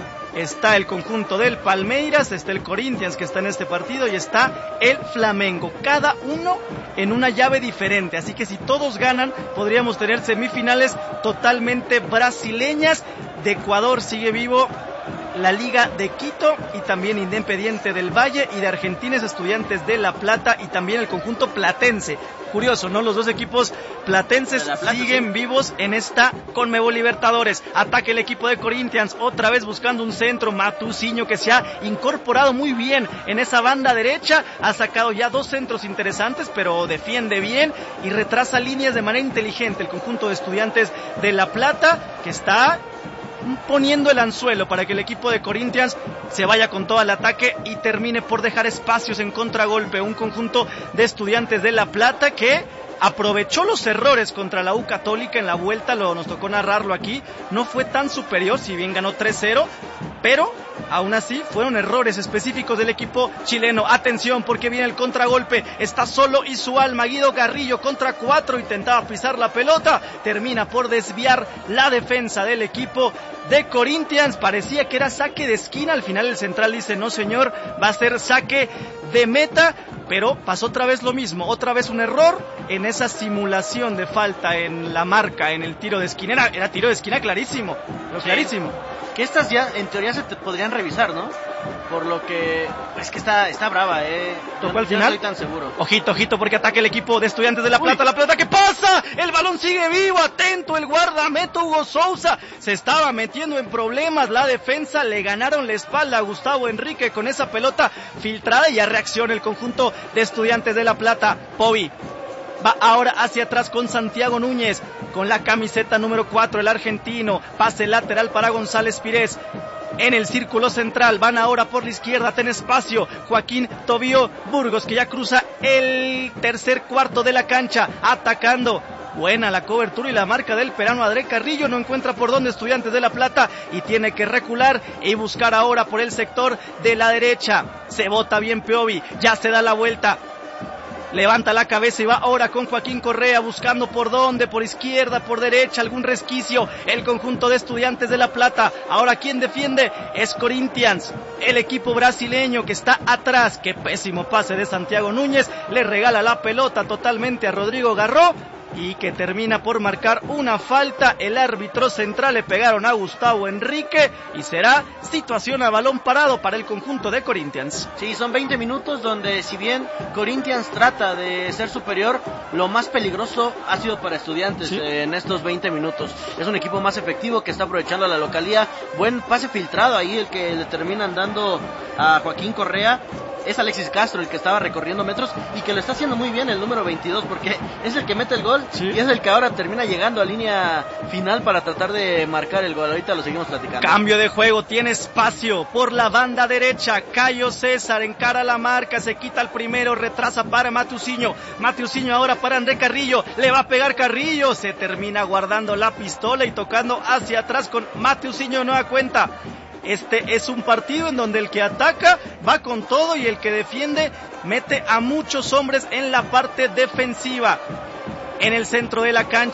está el conjunto del Palmeiras, está el Corinthians que está en este partido y está el Flamengo, cada uno en una llave diferente, así que si todos ganan podríamos tener semifinales totalmente brasileñas. De Ecuador sigue vivo la Liga de Quito y también Independiente del Valle, y de Argentina es Estudiantes de La Plata y también el conjunto platense. Curioso, ¿no? Los dos equipos platenses Plata, siguen sí. vivos en esta Conmebol Libertadores. Ataque el equipo de Corinthians, otra vez buscando un centro, Matusinho, que se ha incorporado muy bien en esa banda derecha, ha sacado ya dos centros interesantes, pero defiende bien y retrasa líneas de manera inteligente el conjunto de Estudiantes de La Plata, que está poniendo el anzuelo para que el equipo de Corinthians se vaya con todo al ataque y termine por dejar espacios en contragolpe. Un conjunto de Estudiantes de La Plata que aprovechó los errores contra la U Católica en la vuelta, lo, nos tocó narrarlo aquí, no fue tan superior, si bien ganó tres cero, pero aún así fueron errores específicos del equipo chileno. Atención porque viene el contragolpe, está solo y su alma, Guido Carrillo contra cuatro, intentaba pisar la pelota, termina por desviar la defensa del equipo de Corinthians, parecía que era saque de esquina, al final el central dice no señor, va a ser saque de meta, pero pasó otra vez lo mismo, otra vez un error en esa simulación de falta en la marca, en el tiro de esquina, era, era tiro de esquina clarísimo, sí. clarísimo. Que estas ya en teoría se te podrían revisar, ¿no? Por lo que es que está está brava, eh. ¿Tocó al final? No estoy tan seguro. Ojito, ojito, porque ataca el equipo de Estudiantes de La Plata. Uy. La pelota que pasa, el balón sigue vivo, atento el guardameta Hugo Sousa, se estaba metiendo en problemas, la defensa le ganaron la espalda a Gustavo Enrique con esa pelota filtrada y ya reacciona el conjunto de Estudiantes de La Plata. Povi va ahora hacia atrás con Santiago Núñez, con la camiseta número cuatro, el argentino, pase lateral para González Pires. En el círculo central, van ahora por la izquierda, ten espacio, Joaquín Tobío Burgos, que ya cruza el tercer cuarto de la cancha, atacando. Buena la cobertura y la marca del peruano André Carrillo, no encuentra por dónde Estudiantes de La Plata y tiene que recular y buscar ahora por el sector de la derecha. Se bota bien Piovi, ya se da la vuelta. Levanta la cabeza y va ahora con Joaquín Correa buscando por dónde, por izquierda, por derecha, algún resquicio. El conjunto de Estudiantes de La Plata. Ahora quien defiende es Corinthians, el equipo brasileño que está atrás. Qué pésimo pase de Santiago Núñez, le regala la pelota totalmente a Rodrigo Garró y que termina por marcar una falta. El árbitro central, le pegaron a Gustavo Enrique y será situación a balón parado para el conjunto de Corinthians. Sí, son veinte minutos donde si bien Corinthians trata de ser superior, lo más peligroso ha sido para Estudiantes. ¿Sí? eh, en estos veinte minutos. Es un equipo más efectivo que está aprovechando la localía. Buen pase filtrado ahí el que le terminan dando a Joaquín Correa. Es Alexis Castro el que estaba recorriendo metros y que lo está haciendo muy bien el número veintidós, porque es el que mete el gol. Sí. Y es el que ahora termina llegando a línea final para tratar de marcar el gol. Ahorita lo seguimos platicando. Cambio de juego, tiene espacio por la banda derecha, Cayo César encara la marca, se quita el primero, retrasa para Matusinho, Matusinho ahora para André Carrillo, le va a pegar Carrillo, se termina guardando la pistola y tocando hacia atrás con Matusinho, nueva cuenta. Este es un partido en donde el que ataca va con todo y el que defiende mete a muchos hombres en la parte defensiva. En el centro de la cancha,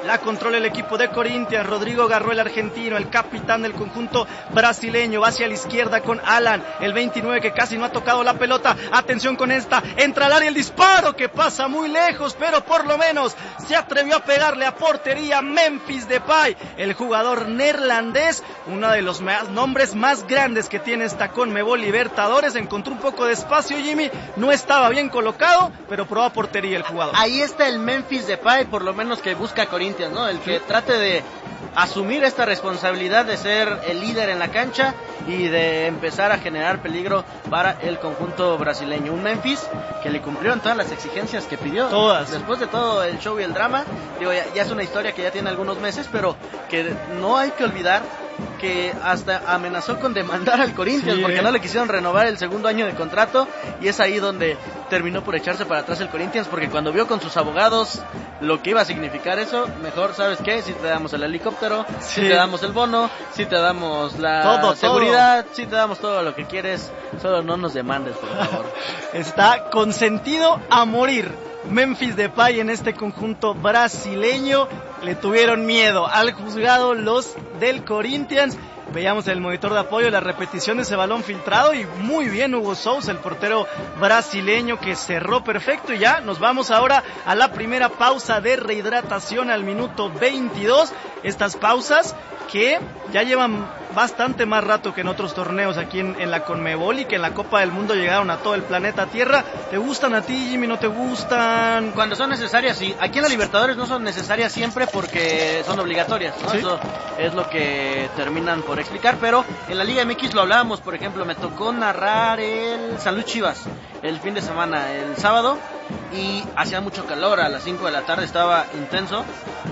La controla el equipo de Corinthians. Rodrigo Garró, el argentino, el capitán del conjunto brasileño. Va hacia la izquierda con Alan, el veintinueve, que casi no ha tocado la pelota. Atención con esta. Entra al área el disparo que pasa muy lejos, pero por lo menos se atrevió a pegarle a portería Memphis Depay, el jugador neerlandés, uno de los más, nombres más grandes que tiene esta Conmebol Libertadores. Encontró un poco de espacio, Jimmy. No estaba bien colocado, pero probó a portería el jugador. Ahí está el Memphis Depay, por lo menos que busca Corinthians, ¿no? El que trate de asumir esta responsabilidad de ser el líder en la cancha y de empezar a generar peligro para el conjunto brasileño. Un Memphis que le cumplió en todas las exigencias que pidió. Todas. Después de todo el show y el drama, digo, ya, ya es una historia que ya tiene algunos meses, pero que no hay que olvidar que hasta amenazó con demandar al Corinthians, sí, porque eh. no le quisieron renovar el segundo año de contrato, y es ahí donde terminó por echarse para atrás el Corinthians, porque cuando vio con sus abogados lo que iba a significar eso, mejor, ¿sabes qué? Si te damos el helicóptero, sí. si te damos el bono, si te damos la todo, seguridad, todo. si te damos todo lo que quieres, solo no nos demandes, por favor. Está consentido a morir Memphis Depay en este conjunto brasileño. Le tuvieron miedo al juzgado los del Corinthians. Veíamos en el monitor de apoyo la repetición de ese balón filtrado y muy bien Hugo Sousa, el portero brasileño, que cerró perfecto. Y ya nos vamos ahora a la primera pausa de rehidratación al minuto veintidós. Estas pausas que ya llevan bastante más rato que en otros torneos aquí en, en la Conmebol, y que en la Copa del Mundo llegaron a todo el planeta Tierra. ¿Te gustan a ti, Jimmy? ¿No te gustan? Cuando son necesarias, sí. Aquí en la Libertadores no son necesarias siempre porque son obligatorias, ¿no? ¿Sí? Eso es lo que terminan por explicar, pero en la Liga M X lo hablábamos, por ejemplo, me tocó narrar el San Luis Chivas el fin de semana, el sábado, y hacía mucho calor, a las cinco de la tarde estaba intenso,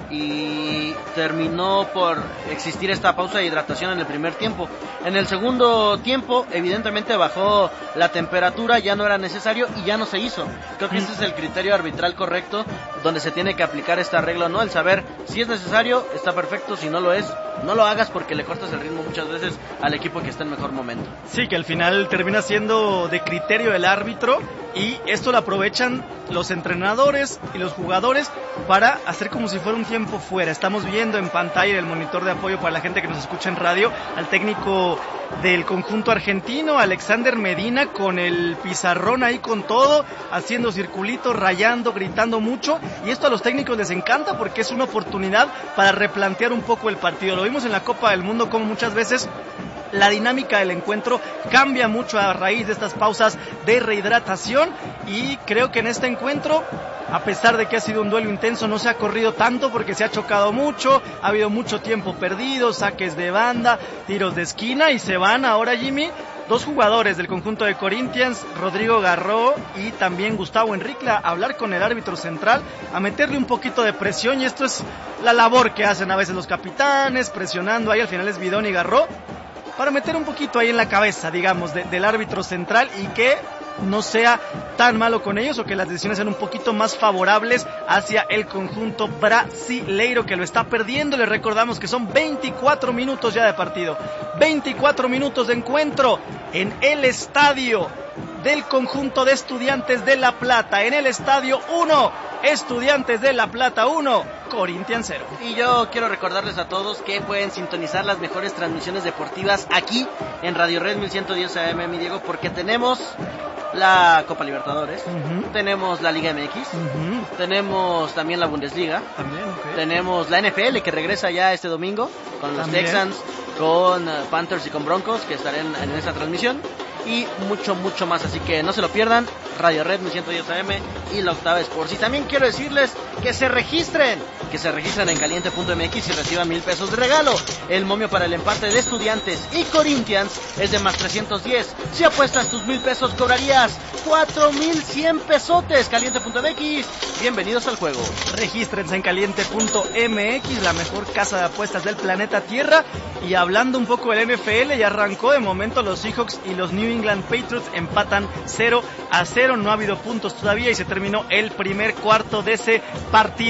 y terminó por existir esta pausa de hidratación en el primer tiempo. En el segundo tiempo, evidentemente bajó la temperatura, ya no era necesario y ya no se hizo. Creo que ese es el criterio arbitral correcto, donde se tiene que aplicar esta regla, ¿no? El saber si es necesario, está perfecto; si no lo es, no lo hagas, porque le cortas el ritmo muchas veces al equipo que está en mejor momento. Sí, que al final termina siendo de criterio del árbitro, y esto lo aprovechan los entrenadores y los jugadores para hacer como si fuera un tiempo fuera. Estamos viendo en pantalla, en el monitor de apoyo para la gente que nos escucha en radio, al técnico del conjunto argentino, Alexander Medina, con el pizarrón ahí con todo, haciendo circulitos, rayando, gritando mucho, y esto a los técnicos les encanta porque es una oportunidad para replantear un poco el partido. Lo vimos en la Copa del Mundo, como muchas veces la dinámica del encuentro cambia mucho a raíz de estas pausas de rehidratación, y creo que en este encuentro, a pesar de que ha sido un duelo intenso, no se ha corrido tanto porque se ha chocado mucho, ha habido mucho tiempo perdido, saques de banda, tiros de esquina, y se van ahora, Jimmy, dos jugadores del conjunto de Corinthians, Rodrigo Garró y también Gustavo Henrique, a hablar con el árbitro central, a meterle un poquito de presión, y esto es la labor que hacen a veces los capitanes, presionando ahí, al final es Bidón y Garró, para meter un poquito ahí en la cabeza, digamos, de, del árbitro central, y que no sea tan malo con ellos, o que las decisiones sean un poquito más favorables hacia el conjunto brasileiro, que lo está perdiendo. Les recordamos que son veinticuatro minutos ya de partido, veinticuatro minutos de encuentro en el estadio del conjunto de Estudiantes de La Plata, en el estadio uno, Estudiantes de La Plata uno, Corinthians cero. Y yo quiero recordarles a todos que pueden sintonizar las mejores transmisiones deportivas aquí en Radio Red mil ciento diez A M, mi Diego, porque tenemos la Copa Libertadores, uh-huh. tenemos la Liga M X, uh-huh. tenemos también la Bundesliga, también, okay. tenemos la N F L, que regresa ya este domingo con los también. Texans, con uh, Panthers y con Broncos, que estarán en, en esa transmisión, y mucho, mucho más, así que no se lo pierdan. Radio Red mil ciento diez A M y la Octava Sports. Y también quiero decirles que se registren, que se registren en caliente punto m x y reciban mil pesos de regalo. El momio para el empate de Estudiantes y Corinthians es de más trescientos diez. Si apuestas tus mil pesos, cobrarías cuatro mil cien pesotes. Caliente punto m x, bienvenidos al juego. Regístrense en caliente punto m x, la mejor casa de apuestas del planeta Tierra. Y hablando un poco del N F L, ya arrancó. De momento los Seahawks y los New England Patriots empatan cero a cero, no ha habido puntos todavía y se terminó el primer cuarto de ese partido.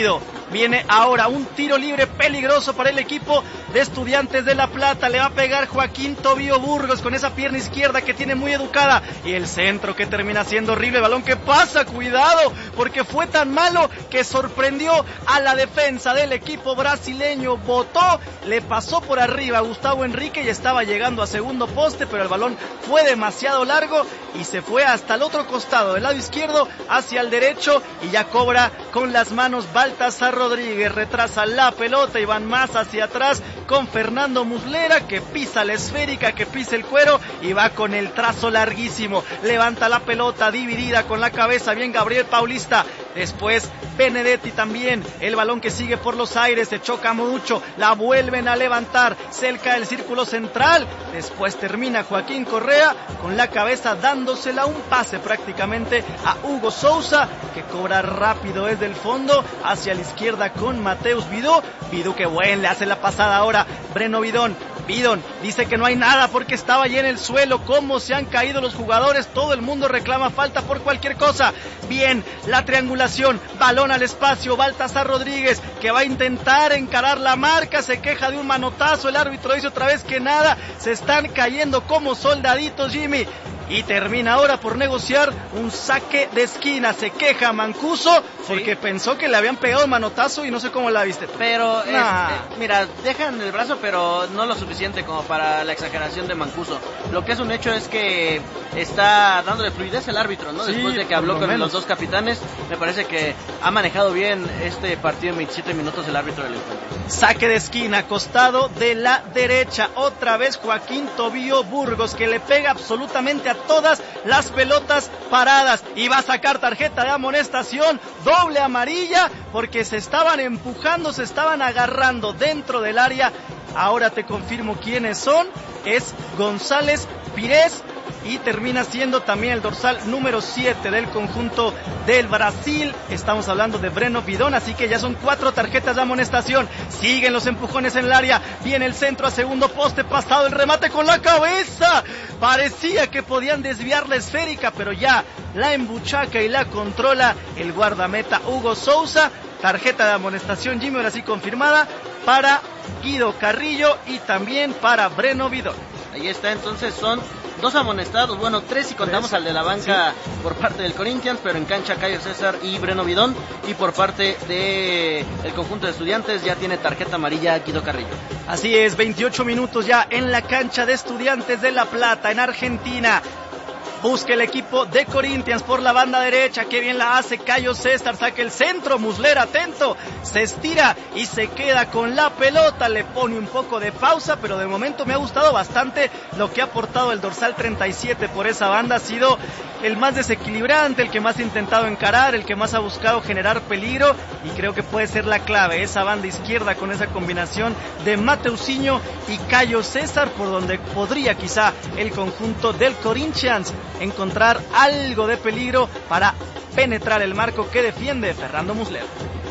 Viene ahora un tiro libre peligroso para el equipo de Estudiantes de La Plata. Le va a pegar Joaquín Tobío Burgos con esa pierna izquierda que tiene muy educada. Y el centro que termina siendo horrible. Balón que pasa, cuidado, porque fue tan malo que sorprendió a la defensa del equipo brasileño. Botó, le pasó por arriba a Gustavo Henrique y estaba llegando a segundo poste, pero el balón fue demasiado largo y se fue hasta el otro costado, del lado izquierdo hacia el derecho, y ya cobra con las manos Baltasar Rodríguez. Retrasa la pelota y van más hacia atrás con Fernando Muslera, que pisa la esférica, que pisa el cuero y va con el trazo larguísimo. Levanta la pelota dividida con la cabeza, bien Gabriel Paulista. Después Benedetti también, el balón que sigue por los aires, se choca mucho, la vuelven a levantar cerca del círculo central. Después termina Joaquín Correa con la cabeza dándosela, un pase prácticamente a Hugo Sousa, que cobra rápido desde el fondo hacia la izquierda con Mateus Vidú. Vidú que buen, le hace la pasada ahora Breno Bidón. Bidón dice que no hay nada porque estaba allí en el suelo. Cómo se han caído los jugadores, todo el mundo reclama falta por cualquier cosa. Bien, la triangulación, balón al espacio, Baltasar Rodríguez, que va a intentar encarar la marca, se queja de un manotazo, el árbitro dice otra vez que nada, se están cayendo como soldaditos, Jimmy. Y termina ahora por negociar un saque de esquina. Se queja Mancuso porque sí, pensó que le habían pegado un manotazo y no sé cómo la viste tú. Pero, nah. este, mira, dejan el brazo, pero no lo suficiente como para la exageración de Mancuso. Lo que es un hecho es que está dándole fluidez el árbitro, ¿no? Sí, después de que habló con menos. los dos capitanes, me parece que ha manejado bien este partido en veintisiete minutos el árbitro del encuentro. Saque de esquina, costado de la derecha. Otra vez Joaquín Tobío Burgos, que le pega absolutamente a todas las pelotas paradas y va a sacar tarjeta de amonestación, doble amarilla, porque se estaban empujando, se estaban agarrando dentro del área. Ahora te confirmo quiénes son, es González Pires y termina siendo también el dorsal número siete del conjunto del Brasil. Estamos hablando de Breno Bidón, así que ya son cuatro tarjetas de amonestación. Siguen los empujones en el área, viene el centro a segundo poste, pasado el remate con la cabeza. Parecía que podían desviar la esférica, pero ya la embuchaca y la controla el guardameta Hugo Sousa. Tarjeta de amonestación, Jimmy, ahora sí confirmada, para Guido Carrillo y también para Breno Bidón. Ahí está, entonces son dos amonestados, bueno, tres si contamos al de la banca, sí, por parte del Corinthians, pero en cancha Cayo César y Breno Bidón, y por parte de el conjunto de Estudiantes ya tiene tarjeta amarilla Guido Carrillo. Así es, veintiocho minutos ya en la cancha de Estudiantes de La Plata, en Argentina. Busca el equipo de Corinthians por la banda derecha, que bien la hace Cayo César, saca el centro, Muslera atento, se estira y se queda con la pelota, le pone un poco de pausa, pero de momento me ha gustado bastante lo que ha aportado el dorsal treinta y siete por esa banda. Ha sido el más desequilibrante, el que más ha intentado encarar, el que más ha buscado generar peligro, y creo que puede ser la clave, esa banda izquierda con esa combinación de Mateusinho y Cayo César, por donde podría quizá el conjunto del Corinthians encontrar algo de peligro para penetrar el marco que defiende Fernando Muslera.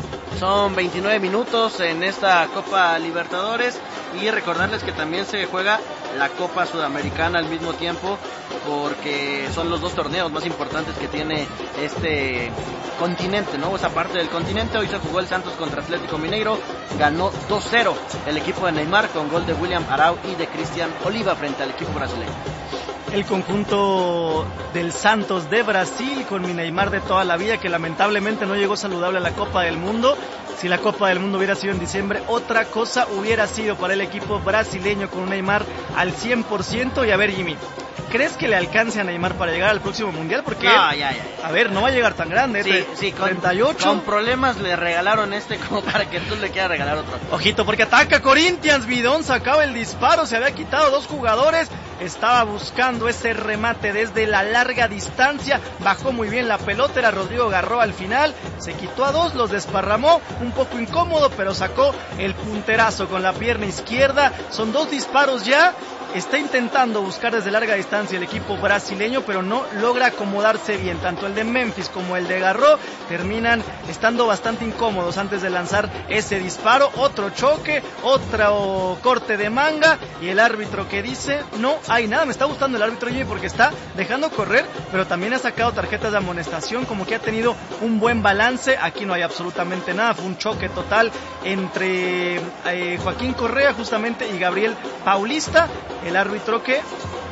Son veintinueve minutos en esta Copa Libertadores y recordarles que también se juega la Copa Sudamericana al mismo tiempo, porque son los dos torneos más importantes que tiene este continente, ¿no? Esa parte del continente. Hoy se jugó el Santos contra Atlético Mineiro, ganó dos cero el equipo de Neymar con gol de William Arau y de Cristian Oliva frente al equipo brasileño. El conjunto del Santos de Brasil con mi Neymar de toda la vida, que lamentablemente no llegó saludable a la Copa del Mundo. Si la Copa del Mundo hubiera sido en diciembre, otra cosa hubiera sido para el equipo brasileño con un Neymar al cien por ciento. Y a ver, Jimmy, ¿crees que le alcance a Neymar para llegar al próximo Mundial? Porque, no, ya, ya, ya. a ver, no va a llegar tan grande, sí, sí, con, treinta y ocho. Con problemas le regalaron este como para que tú le quieras regalar otro. Ojito, porque ataca Corinthians, Bidón sacaba el disparo, se había quitado dos jugadores, estaba buscando ese remate desde la larga distancia, bajó muy bien la pelota, era Rodrigo Garro al final, se quitó a dos, los desparramó, un poco incómodo, pero sacó el punterazo con la pierna izquierda. Son dos disparos ya está intentando buscar desde larga distancia el equipo brasileño, pero no logra acomodarse bien. Tanto el de Memphis como el de Garreau terminan estando bastante incómodos antes de lanzar ese disparo. Otro choque, otro corte de manga, y el árbitro que dice, no hay nada. Me está gustando el árbitro, Jimmy, porque está dejando correr, pero también ha sacado tarjetas de amonestación, como que ha tenido un buen balance. Aquí no hay absolutamente nada, fue un choque total entre eh, Joaquín Correa justamente y Gabriel Paulista. El árbitro que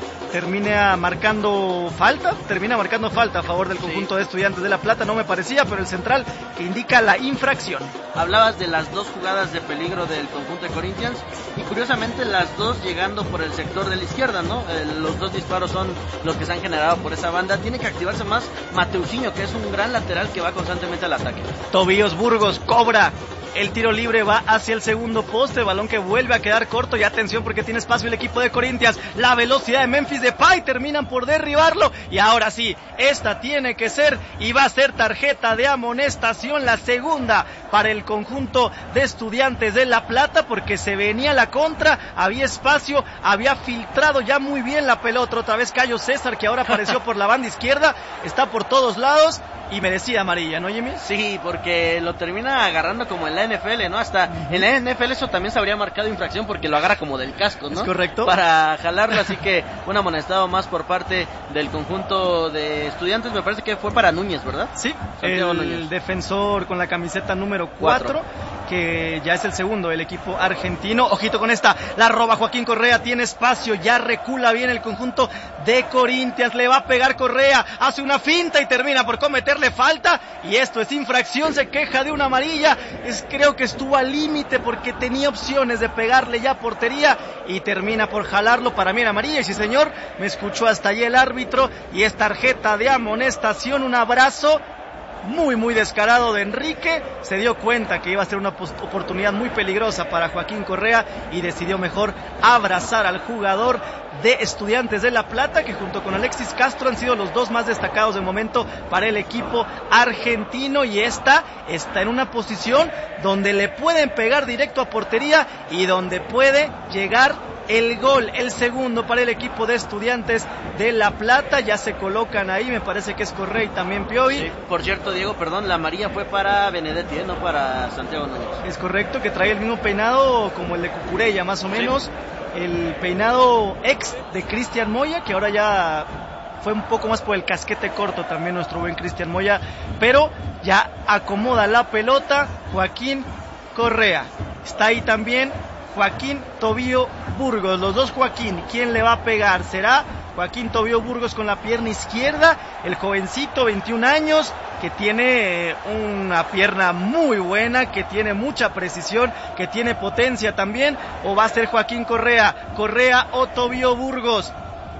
termina marcando falta, termina marcando falta a favor del conjunto sí. de Estudiantes de La Plata, no me parecía, pero el central que indica la infracción. Hablabas de las dos jugadas de peligro del conjunto de Corinthians, y curiosamente las dos llegando por el sector de la izquierda, ¿no? Eh, los dos disparos son los que se han generado por esa banda. Tiene que activarse más Mateusinho, que es un gran lateral que va constantemente al ataque. Tobíos Burgos cobra. El tiro libre va hacia el segundo poste, balón que vuelve a quedar corto, y atención porque tiene espacio el equipo de Corinthians. La velocidad de Memphis Depay, terminan por derribarlo, y ahora sí, esta tiene que ser, y va a ser tarjeta de amonestación, la segunda para el conjunto de Estudiantes de La Plata, porque se venía la contra, había espacio, había filtrado ya muy bien la pelota. Otra vez Cayo César, que ahora apareció por la banda izquierda, está por todos lados, y merecida amarilla, ¿no, Jimmy? Sí, porque lo termina agarrando como en la N F L, ¿no? Hasta uh-huh. en la N F L eso también se habría marcado infracción, porque lo agarra como del casco, ¿no? Es correcto. Para jalarlo, así que un amonestado más por parte del conjunto de Estudiantes. Me parece que fue para Núñez, ¿verdad? Sí, Santiago el Núñez, defensor con la camiseta número cuatro, que ya es el segundo del equipo argentino. Ojito con esta, la roba Joaquín Correa, tiene espacio, ya recula bien el conjunto de Corinthians, le va a pegar Correa, hace una finta y termina por cometerle falta, y esto es infracción, se queja de una amarilla. Es, creo que estuvo al límite porque tenía opciones de pegarle ya a portería, y termina por jalarlo. Para mí era amarilla, y sí señor, me escuchó hasta allí el árbitro, y es tarjeta de amonestación. Un abrazo muy muy descarado de Enrique, se dio cuenta que iba a ser una oportunidad muy peligrosa para Joaquín Correa, y decidió mejor abrazar al jugador de Estudiantes de La Plata, que junto con Alexis Castro han sido los dos más destacados de momento para el equipo argentino, y esta está en una posición donde le pueden pegar directo a portería y donde puede llegar el gol, el segundo para el equipo de Estudiantes de La Plata. Ya se colocan ahí, me parece que es Correa y también Piovi. Sí, por cierto, Diego, perdón, la amarilla fue para Benedetti, ¿eh? No para Santiago Núñez. Es correcto, que trae el mismo peinado como el de Cucurella, más o menos. Sí. El peinado ex de Cristian Moya, que ahora ya fue un poco más por el casquete corto también nuestro buen Cristian Moya, pero ya acomoda la pelota Joaquín Correa. Está ahí también Joaquín Tobío Burgos, los dos Joaquín. ¿Quién le va a pegar? ¿Será Joaquín Tobío Burgos con la pierna izquierda? El jovencito, veintiún años, que tiene una pierna muy buena, que tiene mucha precisión, que tiene potencia también. ¿O va a ser Joaquín Correa? Correa o Tobío Burgos.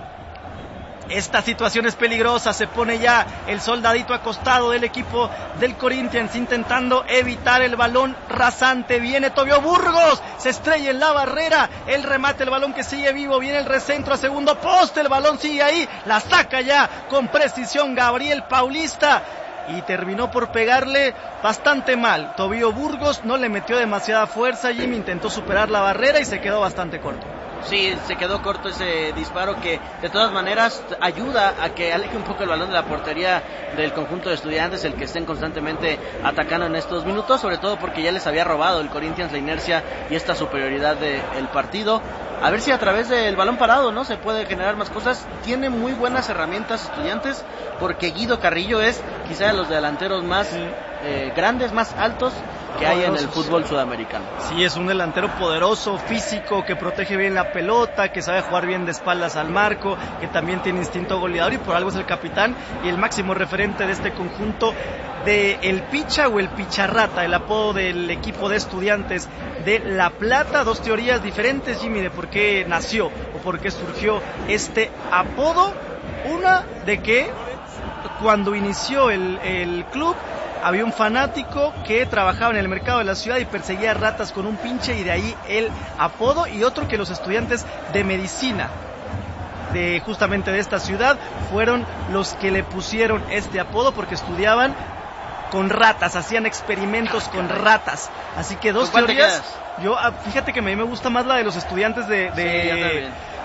Esta situación es peligrosa, se pone ya el soldadito acostado del equipo del Corinthians intentando evitar el balón rasante. Viene Tobío Burgos, se estrella en la barrera, el remate, el balón que sigue vivo, viene el recentro a segundo poste, el balón sigue ahí, la saca ya con precisión Gabriel Paulista, y terminó por pegarle bastante mal. Tobío Burgos no le metió demasiada fuerza, Jimmy intentó superar la barrera y se quedó bastante corto. Sí, se quedó corto ese disparo, que de todas maneras ayuda a que aleje un poco el balón de la portería del conjunto de Estudiantes, el que estén constantemente atacando en estos minutos, sobre todo porque ya les había robado el Corinthians la inercia y esta superioridad del partido. A ver si a través del balón parado, ¿no?, se puede generar más cosas. Tiene muy buenas herramientas Estudiantes, porque Guido Carrillo es quizá de los delanteros más sí. eh, grandes, más altos que hay en el fútbol sudamericano. Sí, es un delantero poderoso, físico, que protege bien la pelota, que sabe jugar bien de espaldas al marco, que también tiene instinto goleador, y por algo es el capitán y el máximo referente de este conjunto de el Picha o el Picharrata, el apodo del equipo de Estudiantes de La Plata. Dos teorías diferentes, Jimmy, de por qué nació o por qué surgió este apodo. Una de que cuando inició el, el club había un fanático que trabajaba en el mercado de la ciudad y perseguía ratas con un pinche, y de ahí el apodo. Y otro, que los estudiantes de medicina de justamente de esta ciudad fueron los que le pusieron este apodo, porque estudiaban con ratas, hacían experimentos con ratas. Así que dos teorías. Yo, fíjate que a mí me gusta más la de los estudiantes de, de...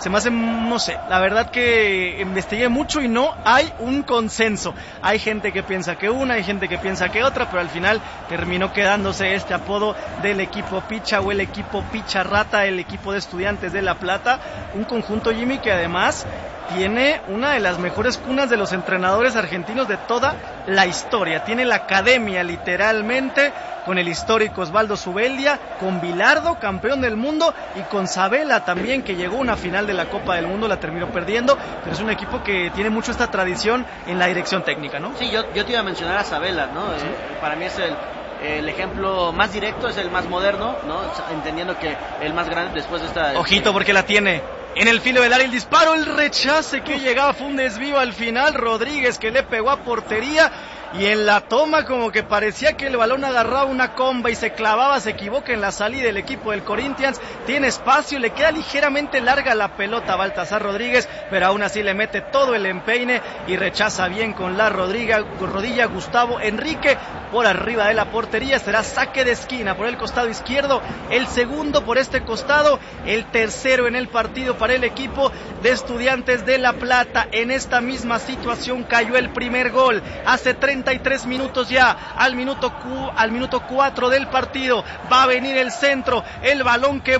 se me hace, no sé, la verdad que investigué mucho y no hay un consenso. Hay gente que piensa que una, hay gente que piensa que otra, pero al final terminó quedándose este apodo del equipo Picha o el equipo Picha Rata, el equipo de Estudiantes de La Plata, un conjunto, Jimmy, que además tiene una de las mejores cunas de los entrenadores argentinos de toda la historia. Tiene la academia literalmente, con el histórico Osvaldo Zubeldia, con Bilardo, campeón del mundo, y con Sabella también, que llegó a una final de la Copa del Mundo, la terminó perdiendo, pero es un equipo que tiene mucho esta tradición en la dirección técnica, ¿no? Sí, yo, yo te iba a mencionar a Sabella, ¿no? Sí. Eh, para mí es el... El ejemplo más directo, es el más moderno, ¿no? Entendiendo que el más grande después de esta... Ojito, porque la tiene en el filo del área, el disparo, el rechace que llegaba, fue un desvío al final, Rodríguez que le pegó a portería, y en la toma como que parecía que el balón agarraba una comba y se clavaba, se equivoca en la salida del equipo del Corinthians, tiene espacio, le queda ligeramente larga la pelota a Baltasar Rodríguez, pero aún así le mete todo el empeine y rechaza bien con la rodilla, rodilla Gustavo Enrique por arriba de la portería. Será saque de esquina por el costado izquierdo, el segundo por este costado, el tercero en el partido para el equipo de Estudiantes de La Plata. En esta misma situación cayó el primer gol hace treinta y tres minutos ya, al minuto cu, al minuto cuatro del partido. Va a venir el centro, el balón que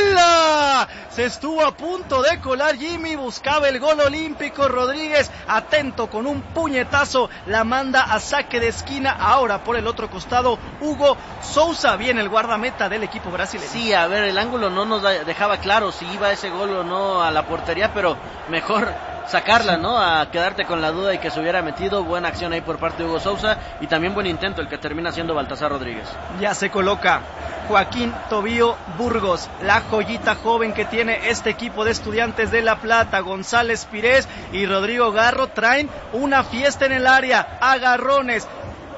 vuela, se estuvo a punto de colar Jimmy, buscaba el gol olímpico, Rodríguez atento con un puñetazo, la manda a saque de esquina. Ahora por el otro costado Hugo Sousa, viene el guardameta del equipo brasileño. Sí, a ver, el ángulo no nos dejaba claro si iba ese gol o no a la portería, pero mejor sacarla, ¿no? A quedarte con la duda y que se hubiera metido. Buena acción ahí por parte de Hugo Sousa, y también buen intento el que termina siendo Baltasar Rodríguez. Ya se coloca Joaquín Tobío Burgos, la joyita joven que tiene este equipo de Estudiantes de La Plata. González Pires y Rodrigo Garro traen una fiesta en el área, agarrones,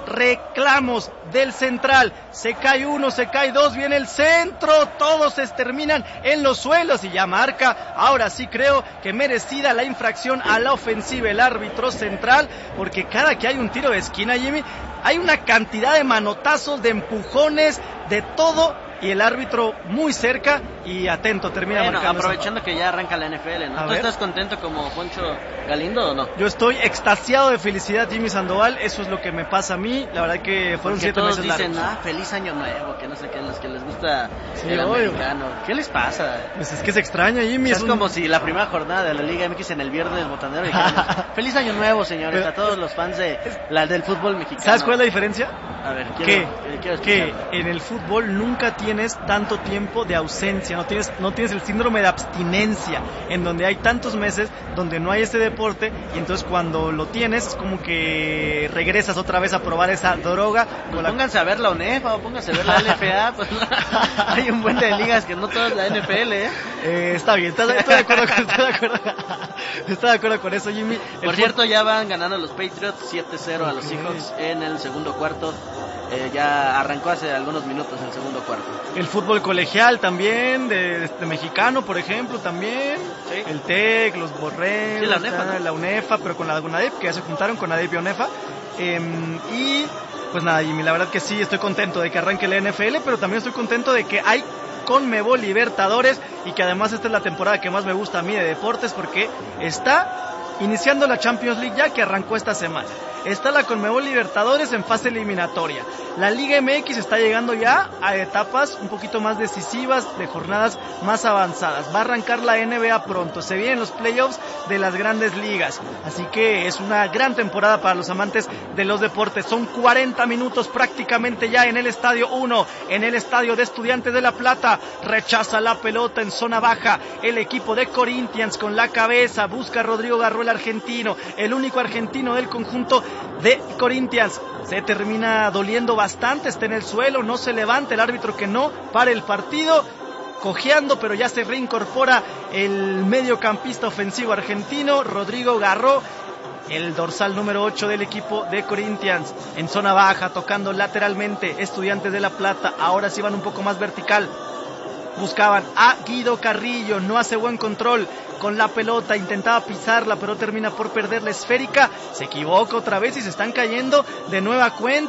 reclamos del central, se cae uno, se cae dos, viene el centro, todos se terminan en los suelos y ya marca, ahora sí creo que merecida la infracción a la ofensiva el árbitro central, porque cada que hay un tiro de esquina, Jimmy, hay una cantidad de manotazos, de empujones, de todo, y el árbitro muy cerca y atento, termina bueno, marcando. Aprovechando que ya arranca la N F L, ¿no? A ¿Tú ver. estás contento como Poncho Galindo o no? Yo estoy extasiado de felicidad, Jimmy Sandoval, eso es lo que me pasa a mí, la verdad que fueron Porque siete todos meses dicen, largos. ah, feliz año nuevo, que no sé qué, los que les gusta Sí, el obvio. americano. ¿Qué les pasa? Pues es que se extraña, Jimmy. Es, es un... como si la primera jornada de la Liga M X en el viernes botanero dijeran, feliz año nuevo, señores, Pero, a todos los fans de la del fútbol mexicano. ¿Sabes cuál es la diferencia? A ver, Que, quiero, quiero que en el fútbol nunca tienes tanto tiempo de ausencia, no tienes, no tienes el síndrome de abstinencia, en donde hay tantos meses donde no hay este deporte, y entonces cuando lo tienes es como que regresas otra vez a probar esa droga. Pues la... pónganse a ver la UNEFA o pónganse a ver la L F A, pues hay un buen de ligas que no todas la N F L, ¿eh? eh está bien, estoy, estoy de acuerdo con, estoy de acuerdo, estoy de acuerdo con eso, Jimmy. El Por cierto, ya van ganando los Patriots siete cero a los Okay. Seahawks en el segundo cuarto. Eh, ya arrancó hace algunos minutos el segundo cuarto. El fútbol colegial también, de, de mexicano, por ejemplo, también. Sí. El TEC, los Borregos, Sí, la UNEFA, ¿no? la UNEFA, pero con la UNADEP, que ya se juntaron con ADEP y UNEFA. Eh, y pues nada, Jimmy, la verdad que sí, estoy contento de que arranque la N F L, pero también estoy contento de que hay Conmebol Libertadores, y que además esta es la temporada que más me gusta a mí de deportes, porque está iniciando la Champions League ya, que arrancó esta semana. Está la Conmebol Libertadores en fase eliminatoria. La Liga M X está llegando ya a etapas un poquito más decisivas, de jornadas más avanzadas. Va a arrancar la N B A pronto. Se vienen los playoffs de las grandes ligas. Así que es una gran temporada para los amantes de los deportes. Son cuarenta minutos prácticamente ya en el Estadio uno, en el Estadio de Estudiantes de La Plata. Rechaza la pelota en zona baja el equipo de Corinthians con la cabeza. Busca a Rodrigo Garro, el argentino, el único argentino del conjunto de Corinthians. Se termina doliendo bastante, está en el suelo, no se levanta, el árbitro que no para el partido, cojeando, pero ya se reincorpora el mediocampista ofensivo argentino, Rodrigo Garro, el dorsal número ocho del equipo de Corinthians, en zona baja, tocando lateralmente. Estudiantes de La Plata, ahora sí van un poco más vertical. Buscaban a Guido Carrillo, no hace buen control con la pelota, intentaba pisarla, pero termina por perder la esférica, se equivoca otra vez y se están cayendo de nueva cuenta.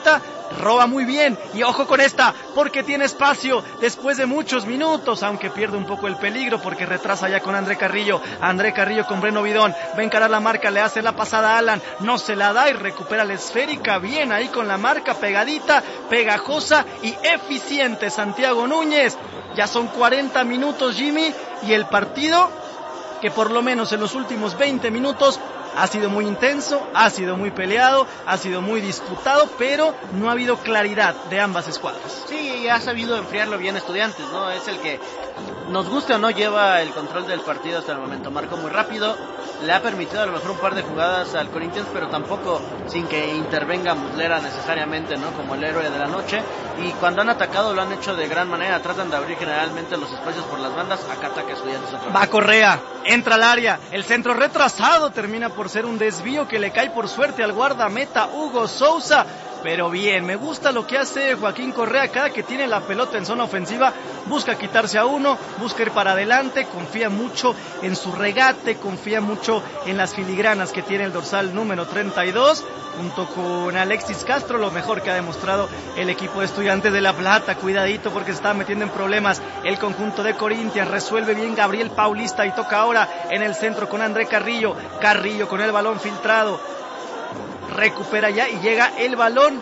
roba muy bien, y ojo con esta, porque tiene espacio después de muchos minutos, aunque pierde un poco el peligro, porque retrasa ya con André Carrillo, André Carrillo con Breno Bidón, va a encarar la marca, le hace la pasada a Alan, no se la da y recupera la esférica, bien ahí con la marca, pegadita, pegajosa y eficiente Santiago Núñez. Ya son cuarenta minutos, Jimmy, y el partido, que por lo menos en los últimos veinte minutos ha sido muy intenso, ha sido muy peleado, ha sido muy disputado, pero no ha habido claridad de ambas escuadras. Sí, y ha sabido enfriarlo bien Estudiantes, ¿no? Es el que, nos guste o no, lleva el control del partido hasta el momento. Marcó muy rápido, le ha permitido a lo mejor un par de jugadas al Corinthians, pero tampoco sin que intervenga Muslera necesariamente, ¿no? Como el héroe de la noche. Y cuando han atacado lo han hecho de gran manera, tratan de abrir generalmente los espacios por las bandas. Acá ataca Estudiantes otra vez. Va Correa, entra al área, el centro retrasado termina por ser un desvío que le cae por suerte al guardameta Hugo Sousa. Pero bien, me gusta lo que hace Joaquín Correa cada que tiene la pelota en zona ofensiva, busca quitarse a uno, busca ir para adelante, confía mucho en su regate, confía mucho en las filigranas que tiene el dorsal número treinta y dos, junto con Alexis Castro, lo mejor que ha demostrado el equipo de Estudiantes de La Plata. Cuidadito porque se está metiendo en problemas el conjunto de Corinthians, resuelve bien Gabriel Paulista y toca ahora en el centro con André Carrillo, Carrillo con el balón filtrado, recupera ya y llega el balón